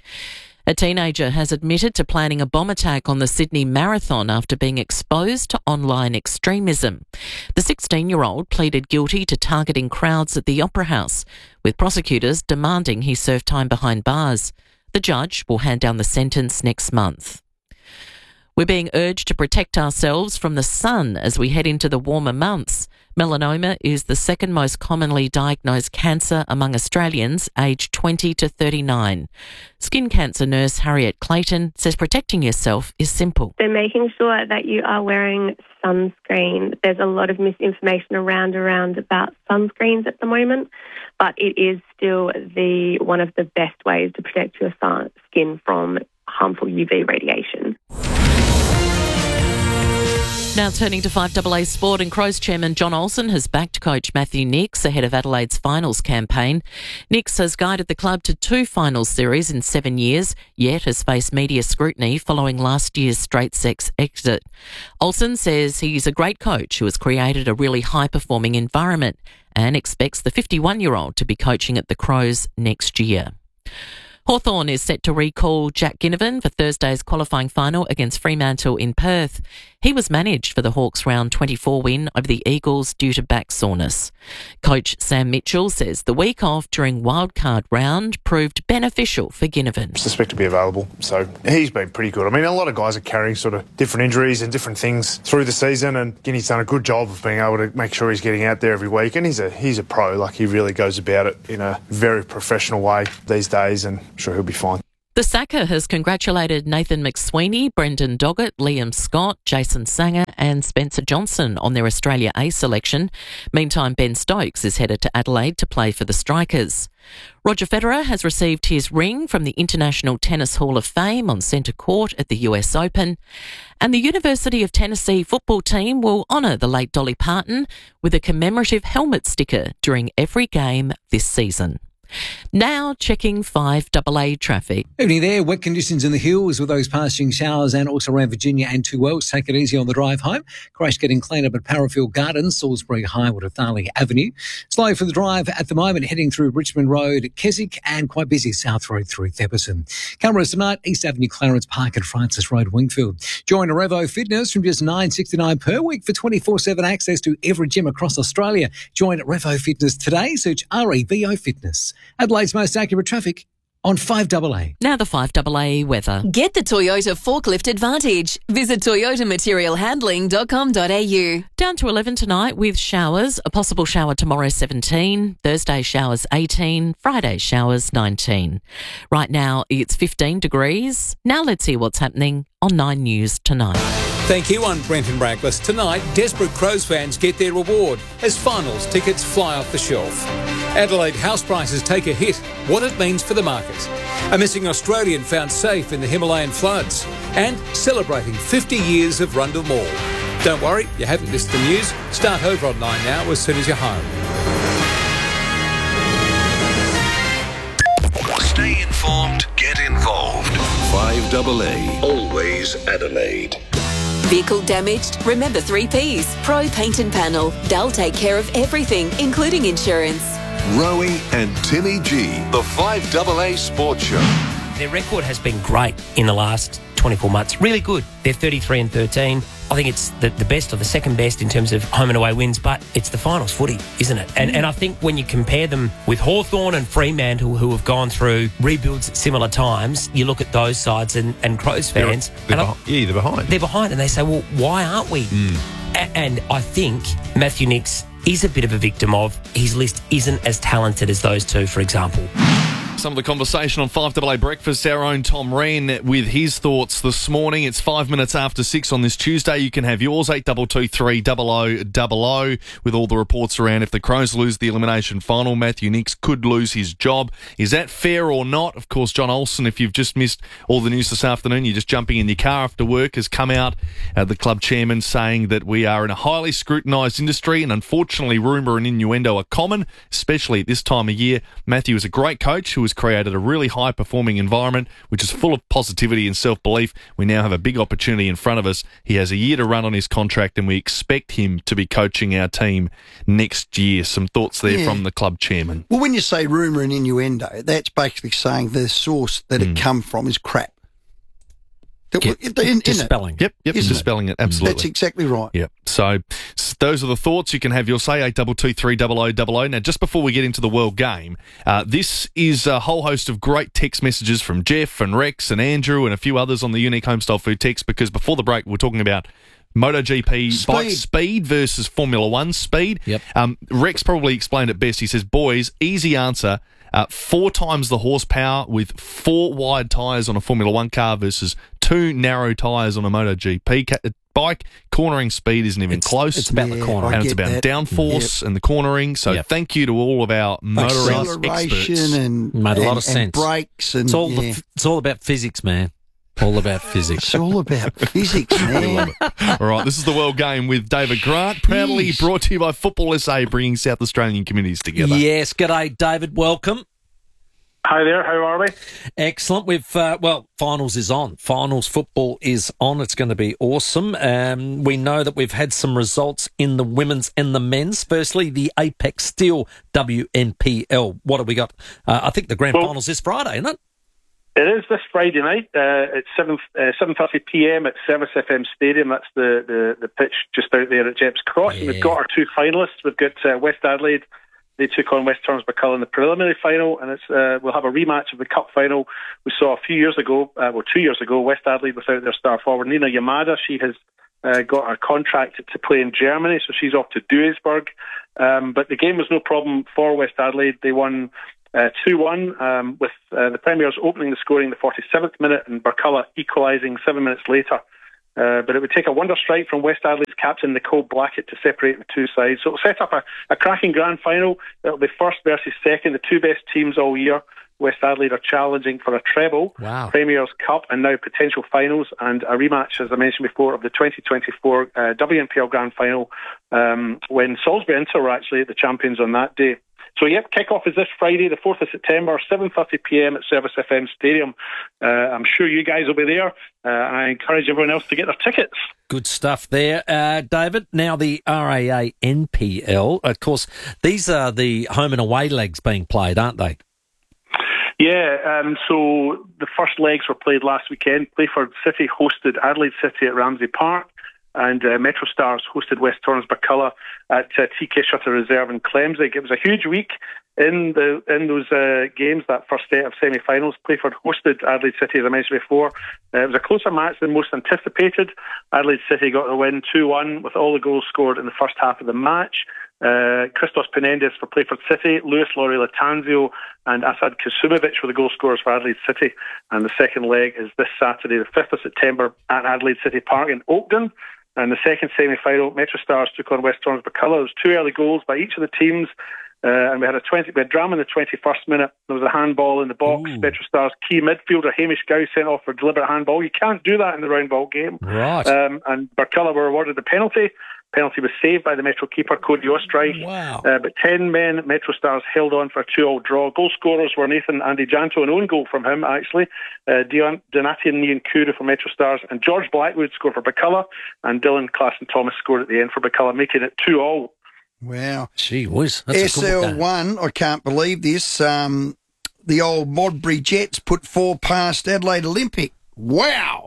A teenager has admitted to planning a bomb attack on the Sydney Marathon after being exposed to online extremism. The sixteen-year-old pleaded guilty to targeting crowds at the Opera House, with prosecutors demanding he serve time behind bars. The judge will hand down the sentence next month. We're being urged to protect ourselves from the sun as we head into the warmer months. Melanoma is the second most commonly diagnosed cancer among Australians aged twenty to thirty-nine. Skin cancer nurse Harriet Clayton says protecting yourself is simple. So making sure that you are wearing sunscreen. There's a lot of misinformation around around about sunscreens at the moment, but it is still the one of the best ways to protect your skin from harmful U V radiation. Now turning to five A A Sport, and Crows chairman John Olsen has backed coach Matthew Nicks ahead of Adelaide's finals campaign. Nicks has guided the club to two finals series in seven years, yet has faced media scrutiny following last year's straight sex exit. Olsen says he's a great coach who has created a really high-performing environment and expects the fifty-one-year-old to be coaching at the Crows next year. Hawthorn is set to recall Jack Ginnivan for Thursday's qualifying final against Fremantle in Perth. He was managed for the Hawks' round twenty-four win over the Eagles due to back soreness. Coach Sam Mitchell says the week off during wildcard round proved beneficial for Ginnivan. Suspect to be available, so he's been pretty good. I mean, a lot of guys are carrying sort of different injuries and different things through the season, and Ginny's done a good job of being able to make sure he's getting out there every week, and he's a he's a pro. Like, he really goes about it in a very professional way these days, and I'm sure he'll be fine. The Sacker has congratulated Nathan McSweeney, Brendan Doggett, Liam Scott, Jason Sanger and Spencer Johnson on their Australia A selection. Meantime, Ben Stokes is headed to Adelaide to play for the Strikers. Roger Federer has received his ring from the International Tennis Hall of Fame on centre court at the U S Open. And the University of Tennessee football team will honour the late Dolly Parton with a commemorative helmet sticker during every game this season. Now checking five A A traffic. Evening there. Wet conditions in the hills with those passing showers and also around Virginia and Two Wells. Take it easy on the drive home. Crash getting cleaned up at Parafield Gardens, Salisbury Highwood at Darling Avenue. Slow for the drive at the moment, heading through Richmond Road, Keswick, and quite busy South Road through Thepperson. Cameras tonight, East Avenue, Clarence Park and Francis Road, Wingfield. Join Revo Fitness from just nine dollars sixty-nine per week for twenty-four seven access to every gym across Australia. Join Revo Fitness today. Search R E V O Fitness. Adelaide's most accurate traffic on five A A. Now the five A A weather. Get the Toyota Forklift Advantage. Visit toyota material handling dot com dot a u. Down to eleven tonight with showers. A possible shower tomorrow, seventeen. Thursday showers, eighteen. Friday showers, nineteen. Right now it's fifteen degrees. Now let's see what's happening on Nine News tonight. Thank you, I'm Brenton Braglis. Tonight, desperate Crows fans get their reward as finals tickets fly off the shelf. Adelaide house prices take a hit. What it means for the market. A missing Australian found safe in the Himalayan floods. And celebrating fifty years of Rundle Mall. Don't worry, you haven't missed the news. Start over on Nine now as soon as you're home. Stay informed, get involved. five A A, always Adelaide. Vehicle damaged? Remember three P's. Pro Paint and Panel. They'll take care of everything, including insurance. Rowie and Timmy G, the five A A Sports Show. Their record has been great in the last twenty-four months. Really good. They're thirty-three and thirteen. I think it's the, the best or the second best in terms of home and away wins, but it's the finals footy, isn't it? And, and I think when you compare them with Hawthorn and Fremantle, who have gone through rebuilds at similar times, you look at those sides and, and Crows fans. They're, they're and behind. Yeah, they're behind. They're behind, and they say, well, why aren't we? Mm. A- and I think Matthew Nicks is a bit of a victim of his list isn't as talented as those two, for example. Some of the conversation on five A A Breakfast, our own Tom Wren with his thoughts this morning. It's five minutes after six on this Tuesday. You can have yours, eight two two three double oh double oh, with all the reports around if the Crows lose the elimination final, Matthew Nicks could lose his job. Is that fair or not? Of course, John Olsen, if you've just missed all the news this afternoon, you're just jumping in your car after work, has come out, uh, the club chairman, saying that we are in a highly scrutinised industry and unfortunately rumour and innuendo are common, especially at this time of year. Matthew is a great coach who has created a really high-performing environment which is full of positivity and self-belief. We now have a big opportunity in front of us. He has a year to run on his contract and we expect him to be coaching our team next year. Some thoughts there Yeah. from the club chairman. Well, when you say rumour and innuendo, that's basically saying the source that Mm. it come from is crap. Yep. In- in- Dispelling. Yep, yep, Isn't it? dispelling it, absolutely. That's exactly right. Yep. So s- those are the thoughts. You can have your say, eight two two three double oh double oh. Now, just before we get into the World Game, uh, this is a whole host of great text messages from Jeff and Rex and Andrew and a few others on the Unique Homestyle Food text, because before the break, we're talking about MotoGP Speed. bike speed versus Formula One speed. Yep. Um, Rex probably explained it best. He says, boys, easy answer. Uh, four times the horsepower with four wide tyres on a Formula One car versus two narrow tyres on a MotoGP ca- bike. Cornering speed isn't even It's- close. it's about the Yeah, cornering. And I it's get about that. downforce Yep. and the cornering. So Yep. thank you to all of our motoring experts. Acceleration and Made a lot and- of sense. and brakes and It's all yeah. the, it's all about physics, man. All about physics. It's all about physics, man. All right, this is the World Game with David Grant, proudly Yes. brought to you by Football S A, bringing South Australian communities together. Yes, g'day, David. Welcome. Hi there, how are we? Excellent. We've, uh, well, finals is on. Finals football is on. It's going to be awesome. Um, we know that we've had some results in the women's and the men's. Firstly, the Apex Steel W N P L. What have we got? Uh, I think the grand Well, finals this Friday, isn't it? It is this Friday night uh, at seven uh, seven thirty p m at Service F M Stadium. That's the, the, the pitch just out there at Jeps Cross. And we've got our two finalists. We've got uh, West Adelaide. They took on West Torrens-Burculla in the preliminary final, and it's uh, we'll have a rematch of the cup final we saw a few years ago, uh, well, two years ago, West Adelaide without their star forward, Nina Yamada. She has uh, got her contract to play in Germany, so she's off to Duisburg. Um, but the game was no problem for West Adelaide. They won uh, two one, um, with uh, the Premiers opening the scoring in the forty-seventh minute and Burculla equalising seven minutes later. Uh, but it would take a wonder strike from West Adelaide's captain Nicole Blackett to separate the two sides. So it'll set up a, a cracking grand final. It'll be first versus second, the two best teams all year. West Adelaide are challenging for a treble, wow. Premier's Cup, and now potential finals, and a rematch, as I mentioned before, of the twenty twenty-four uh, W N P L Grand Final, um, when Salisbury Inter were actually the champions on that day. So, yep, kick-off is this Friday, the fourth of September, seven thirty p m at Service F M Stadium. Uh, I'm sure you guys will be there, uh, and I encourage everyone else to get their tickets. Good stuff there, uh, David. Now the R A A N P L, of course, these are the home and away legs being played, aren't they? Yeah, um, so the first legs were played last weekend. Playford City hosted Adelaide City at Ramsey Park, and uh, Metro Stars hosted West Torrens-Burculla at uh, T K Shutter Reserve in Clemsig. It was a huge week in the in those uh, games, that first set of semi-finals. Playford hosted Adelaide City, as I mentioned before. Uh, it was a closer match than most anticipated. Adelaide City got the win two one with all the goals scored in the first half of the match. Uh, Christos Penendis for Playford City, Luis Laurie Latanzio and Asad Kasumovic were the goal scorers for Adelaide City. And the second leg is this Saturday, the fifth of September, at Adelaide City Park in Oakden. And the second semi-final, Metro Stars took on West Torrens-Burculla. There was two early goals by each of the teams, uh, and we had a twenty. We had drama in the twenty-first minute. There was a handball in the box. Ooh. Metro Stars key midfielder Hamish Gow sent off for deliberate handball. You can't do that in the round ball game. Right. Um, and Burculla were awarded the penalty. Penalty was saved by the Metro keeper, Cody Ostreich. Wow. Uh, but ten men, Metro Stars held on for a two all draw. Goal scorers were Nathan Andy Janto, an own goal from him, actually. Uh, Dion, Donatian Niankuru for Metro Stars. And George Blackwood scored for Burculla. And Dylan Klassen Thomas scored at the end for Burculla, making it two all. Wow. Gee whiz. S L one, I can't believe this. Um, the old Modbury Jets put four past Adelaide Olympic. Wow.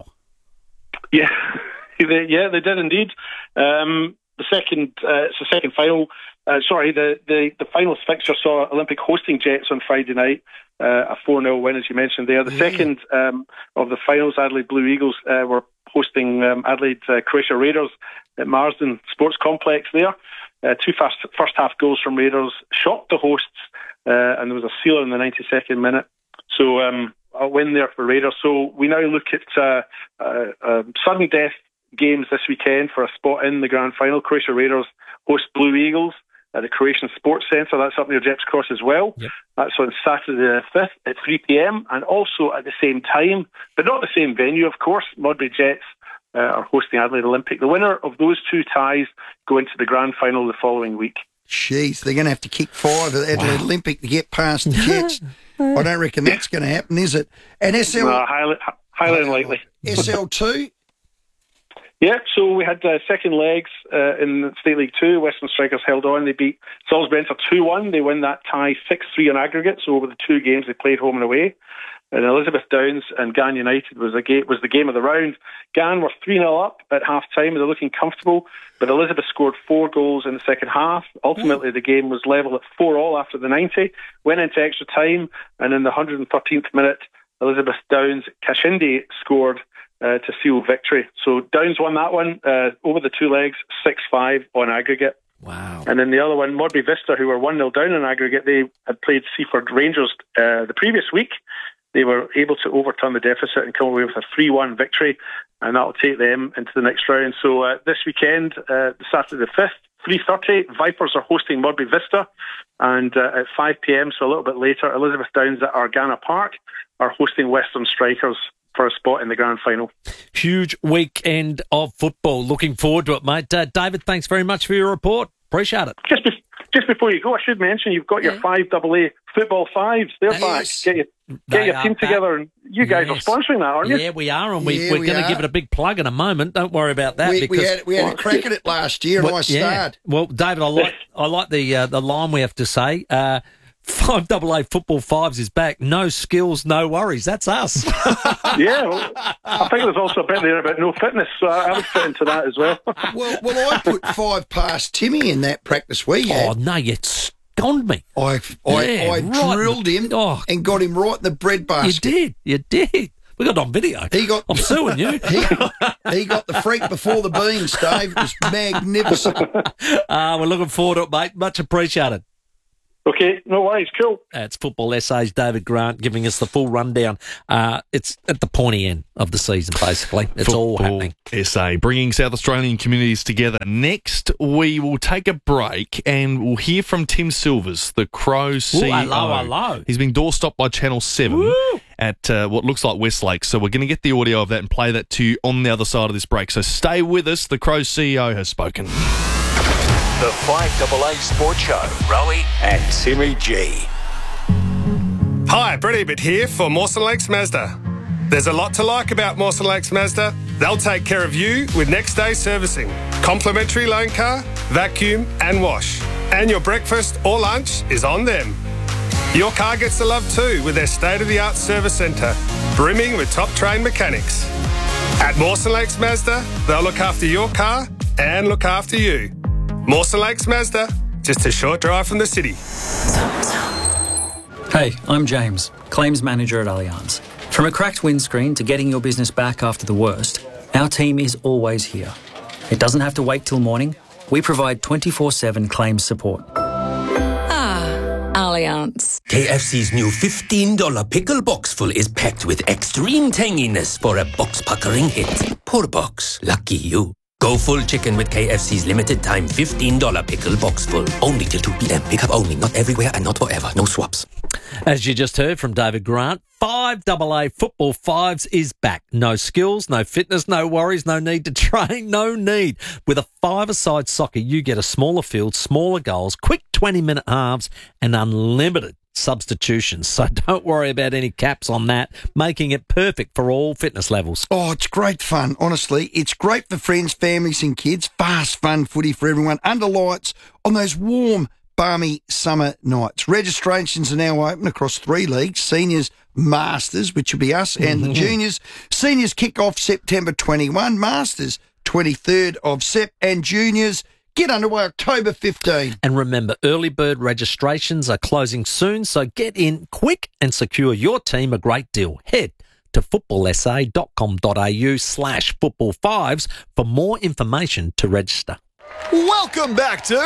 Yeah. They, yeah, they did indeed. Um, the second, uh, it's the second final. Uh, sorry, the, the the finals fixture saw Olympic hosting Jets on Friday night, uh, a four nil win, as you mentioned there. The yeah. second um, of the finals, Adelaide Blue Eagles uh, were hosting um, Adelaide uh, Croatia Raiders at Marsden Sports Complex there. Uh, two fast, first half goals from Raiders shocked the hosts, uh, and there was a sealer in the ninety-second minute. So um, a win there for Raiders. So we now look at uh, uh, uh, sudden death games this weekend for a spot in the grand final. Croatia Raiders host Blue Eagles at the Croatian Sports Centre. That's up near Jeps Cross as well. Yep. That's on Saturday the fifth at three p m and also at the same time, but not the same venue, of course. Modbury Jets uh, are hosting Adelaide Olympic. The winner of those two ties go into the grand final the following week. Jeez, they're going to have to kick five at Adelaide wow. Olympic to get past the Jets. I don't reckon that's going to happen, is it? And S L... No, highly, highly unlikely. S L two? Yeah, so we had uh, second legs uh, in State League two. Western Strikers held on. They beat Salisbury Inter two one. They win that tie six three on aggregate, so over the two games they played home and away. And Elizabeth Downs and Gan United was, a ga- was the game of the round. Gan were three nil up at half-time. They're looking comfortable, but Elizabeth scored four goals in the second half. Ultimately, the game was level at four all after the ninety. Went into extra time, and in the one hundred thirteenth minute, Elizabeth Downs Kashindi scored Uh, to seal victory. So Downs won that one uh, over the two legs, six five on aggregate. Wow. And then the other one, Modbury Vista, who were one nil down on aggregate, they had played Seaford Rangers uh, the previous week. They were able to overturn the deficit and come away with a three one victory, and that will take them into the next round. So uh, this weekend, uh, Saturday the fifth, three thirty, Vipers are hosting Modbury Vista, and uh, at five p m, so a little bit later, Elizabeth Downs at Argana Park are hosting Western Strikers. for a spot in the grand final. Huge weekend of football. Looking forward to it, mate. Uh, David, thanks very much for your report. Appreciate it. Just, be- just before you go, I should mention you've got your Yeah. five double A football fives. They're Yes. back. Get your, get They your are team back. together, and you guys Yes. are sponsoring that, aren't you? Yeah, we are, and we, Yeah, we're we going to are. give it a big plug in a moment. Don't worry about that. We, because we had we had a crack at it last year, and Well, I starred. Well, David, I like I like the uh, the line we have to say. Uh, Five double A football fives is back. No skills, no worries. That's us. Yeah, well, I think there's also a bit there about no fitness, so I would fit into that as well. Well, well, I put five past Timmy in that practice we had. Oh no, you stoned me. I I, Yeah, I right. drilled him Oh. and got him right in the bread You basket. did, you did. We got it on video. He got. I'm suing you. he, he got the freak before the beans, Dave. It was magnificent. Uh, we're looking forward to it, mate. Much appreciated. Okay, no worries, cool. Uh, it's Football S A's David Grant giving us the full rundown. Uh, it's at the pointy end of the season, basically. It's all Football happening. S A, bringing South Australian communities together. Next, we will take a break and we'll hear from Tim Silvers, the Crows C E O. Ooh, hello, hello. He's been doorstopped by Channel seven Woo. at uh, what looks like Westlake. So we're going to get the audio of that and play that to you on the other side of this break. So stay with us. The Crows C E O has spoken. The five double A Sports Show. Rowie and Timmy G. Hi, Brett Ebert here for Mawson Lakes Mazda. There's a lot to like about Mawson Lakes Mazda. They'll take care of you with next day servicing, complimentary loan car, vacuum and wash. And your breakfast or lunch is on them. Your car gets the love too with their state-of-the-art service centre, brimming with top-trained mechanics. At Mawson Lakes Mazda, they'll look after your car and look after you. Mawson Lakes Mazda, just a short drive from the city. Hey, I'm James, Claims Manager at Allianz. From a cracked windscreen to getting your business back after the worst, our team is always here. It doesn't have to wait till morning. We provide twenty-four seven claims support. Ah, Allianz. K F C's new fifteen dollars pickle box full is packed with extreme tanginess for a box-puckering hit. Poor box. Lucky you. Go full chicken with K F C's limited time fifteen dollars pickle box full. Only till two p.m. Pickup only. Not everywhere and not forever. No swaps. As you just heard from David Grant, five double A Football Fives is back. No skills, no fitness, no worries, no need to train, no need. With a five-a-side soccer, you get a smaller field, smaller goals, quick twenty-minute halves, and unlimited substitutions. So don't worry about any caps on that, making it perfect for all fitness levels. Oh, it's great fun, honestly. It's great for friends, families and kids. Fast, fun footy for everyone under lights on those warm, balmy summer nights. Registrations are now open across three leagues, seniors, masters, which will be us, and the juniors. Seniors kick off September twenty-first, masters twenty-third of Sep, and juniors get underway October fifteenth. And remember, early bird registrations are closing soon, so get in quick and secure your team a great deal. Head to footballsa.com.au slash football fives for more information to register. Welcome back to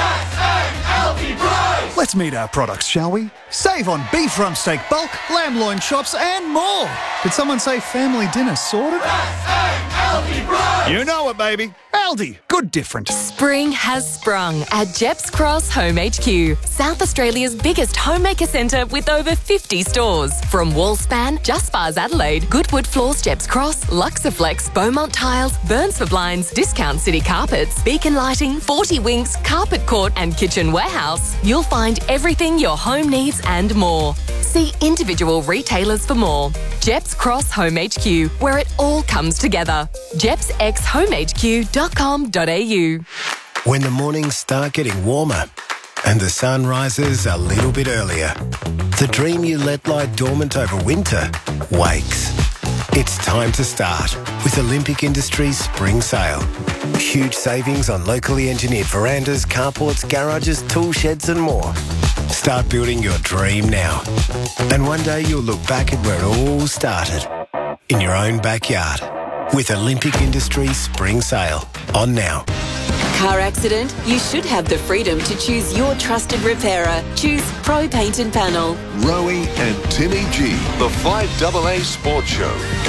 Let's meet our products, shall we? Save on beef rump steak bulk, lamb loin chops, and more. Did someone say family dinner sorted? You know it, baby. Aldi, good different. Spring has sprung at Jeps Cross Home H Q, South Australia's biggest homemaker centre with over fifty stores. From Wallspan, Just Bars Adelaide, Goodwood Floors Jeps Cross, Luxaflex, Beaumont Tiles, Burns for Blinds, Discount City Carpets, Beacon Lighting, forty Winks, Carpet Court and Kitchen Warehouse, you'll find everything your home needs and more. See individual retailers for more. Jeps Cross Home H Q, where it all comes together. jeps x home h q dot com dot a u. When the mornings start getting warmer and the sun rises a little bit earlier, the dream you let lie dormant over winter wakes. It's time to start with Olympic Industries Spring Sale. Huge savings on locally engineered verandas, carports, garages, tool sheds and more. Start building your dream now. And one day you'll look back at where it all started. In your own backyard. With Olympic Industries Spring Sale. On now. Car accident? You should have the freedom to choose your trusted repairer. Choose Pro Paint and Panel. Rowie and Timmy G. The five double A Sports Show.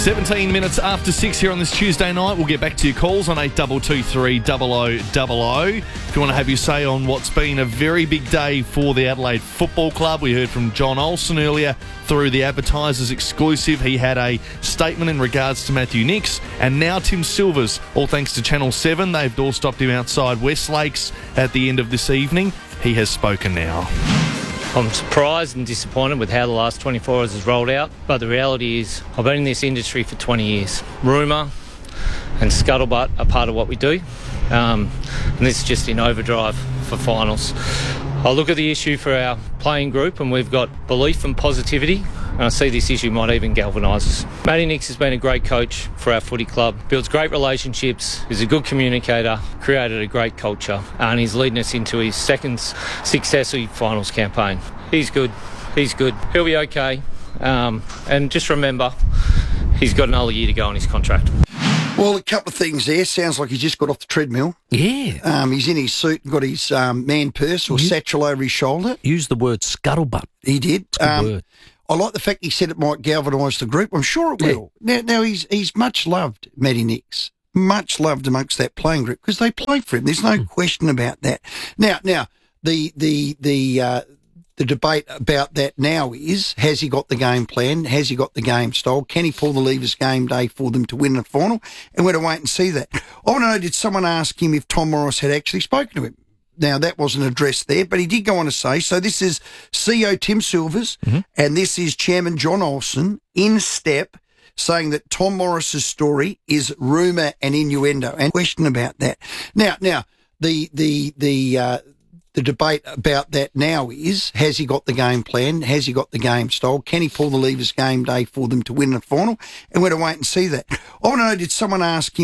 seventeen minutes after six here on this Tuesday night. We'll get back to your calls on eight two two three double oh double oh. If you want to have your say on what's been a very big day for the Adelaide Football Club. We heard from John Olsen earlier through the Advertisers exclusive. He had a statement in regards to Matthew Nicks, and now Tim Silvers, all thanks to Channel seven. They've doorstopped him outside Westlakes at the end of this evening. He has spoken now. I'm surprised and disappointed with how the last twenty-four hours has rolled out, but the reality is I've been in this industry for twenty years. Rumour and scuttlebutt are part of what we do, um, and this is just in overdrive for finals. I look at the issue for our playing group and we've got belief and positivity, and I see this issue might even galvanise us. Matty Nicks has been a great coach for our footy club, builds great relationships, is a good communicator, created a great culture, and he's leading us into his second successful finals campaign. He's good, he's good, he'll be okay, um, and just remember, he's got another year to go on his contract. Well, a couple of things there. Sounds like he's just got off the treadmill. Yeah. Um, he's in his suit and got his um, man purse or You- satchel over his shoulder. Use the word scuttlebutt. He did. It's a good Um, word. I like the fact he said it might galvanise the group. I'm sure it will. Now, now he's he's much loved, Matty Nicks. Much loved amongst that playing group because they play for him. There's no Mm. question about that. Now, now the the the uh, the debate about that now is: has he got the game plan? Has he got the game style? Can he pull the levers game day for them to win the final? And we're to wait and see that. I want to know: did someone ask him if Tom Morris had actually spoken to him? Now, that wasn't addressed there, but he did go on to say, so this is C E O Tim Silvers and this is Chairman John Olsen in step saying that Tom Morris's story is rumour and innuendo and question about that. Now, now the the the uh, the debate about that now is: has he got the game plan? Has he got the game style? Can he pull the levers game day for them to win the final? And we're to wait and see that. I want to know: did someone ask him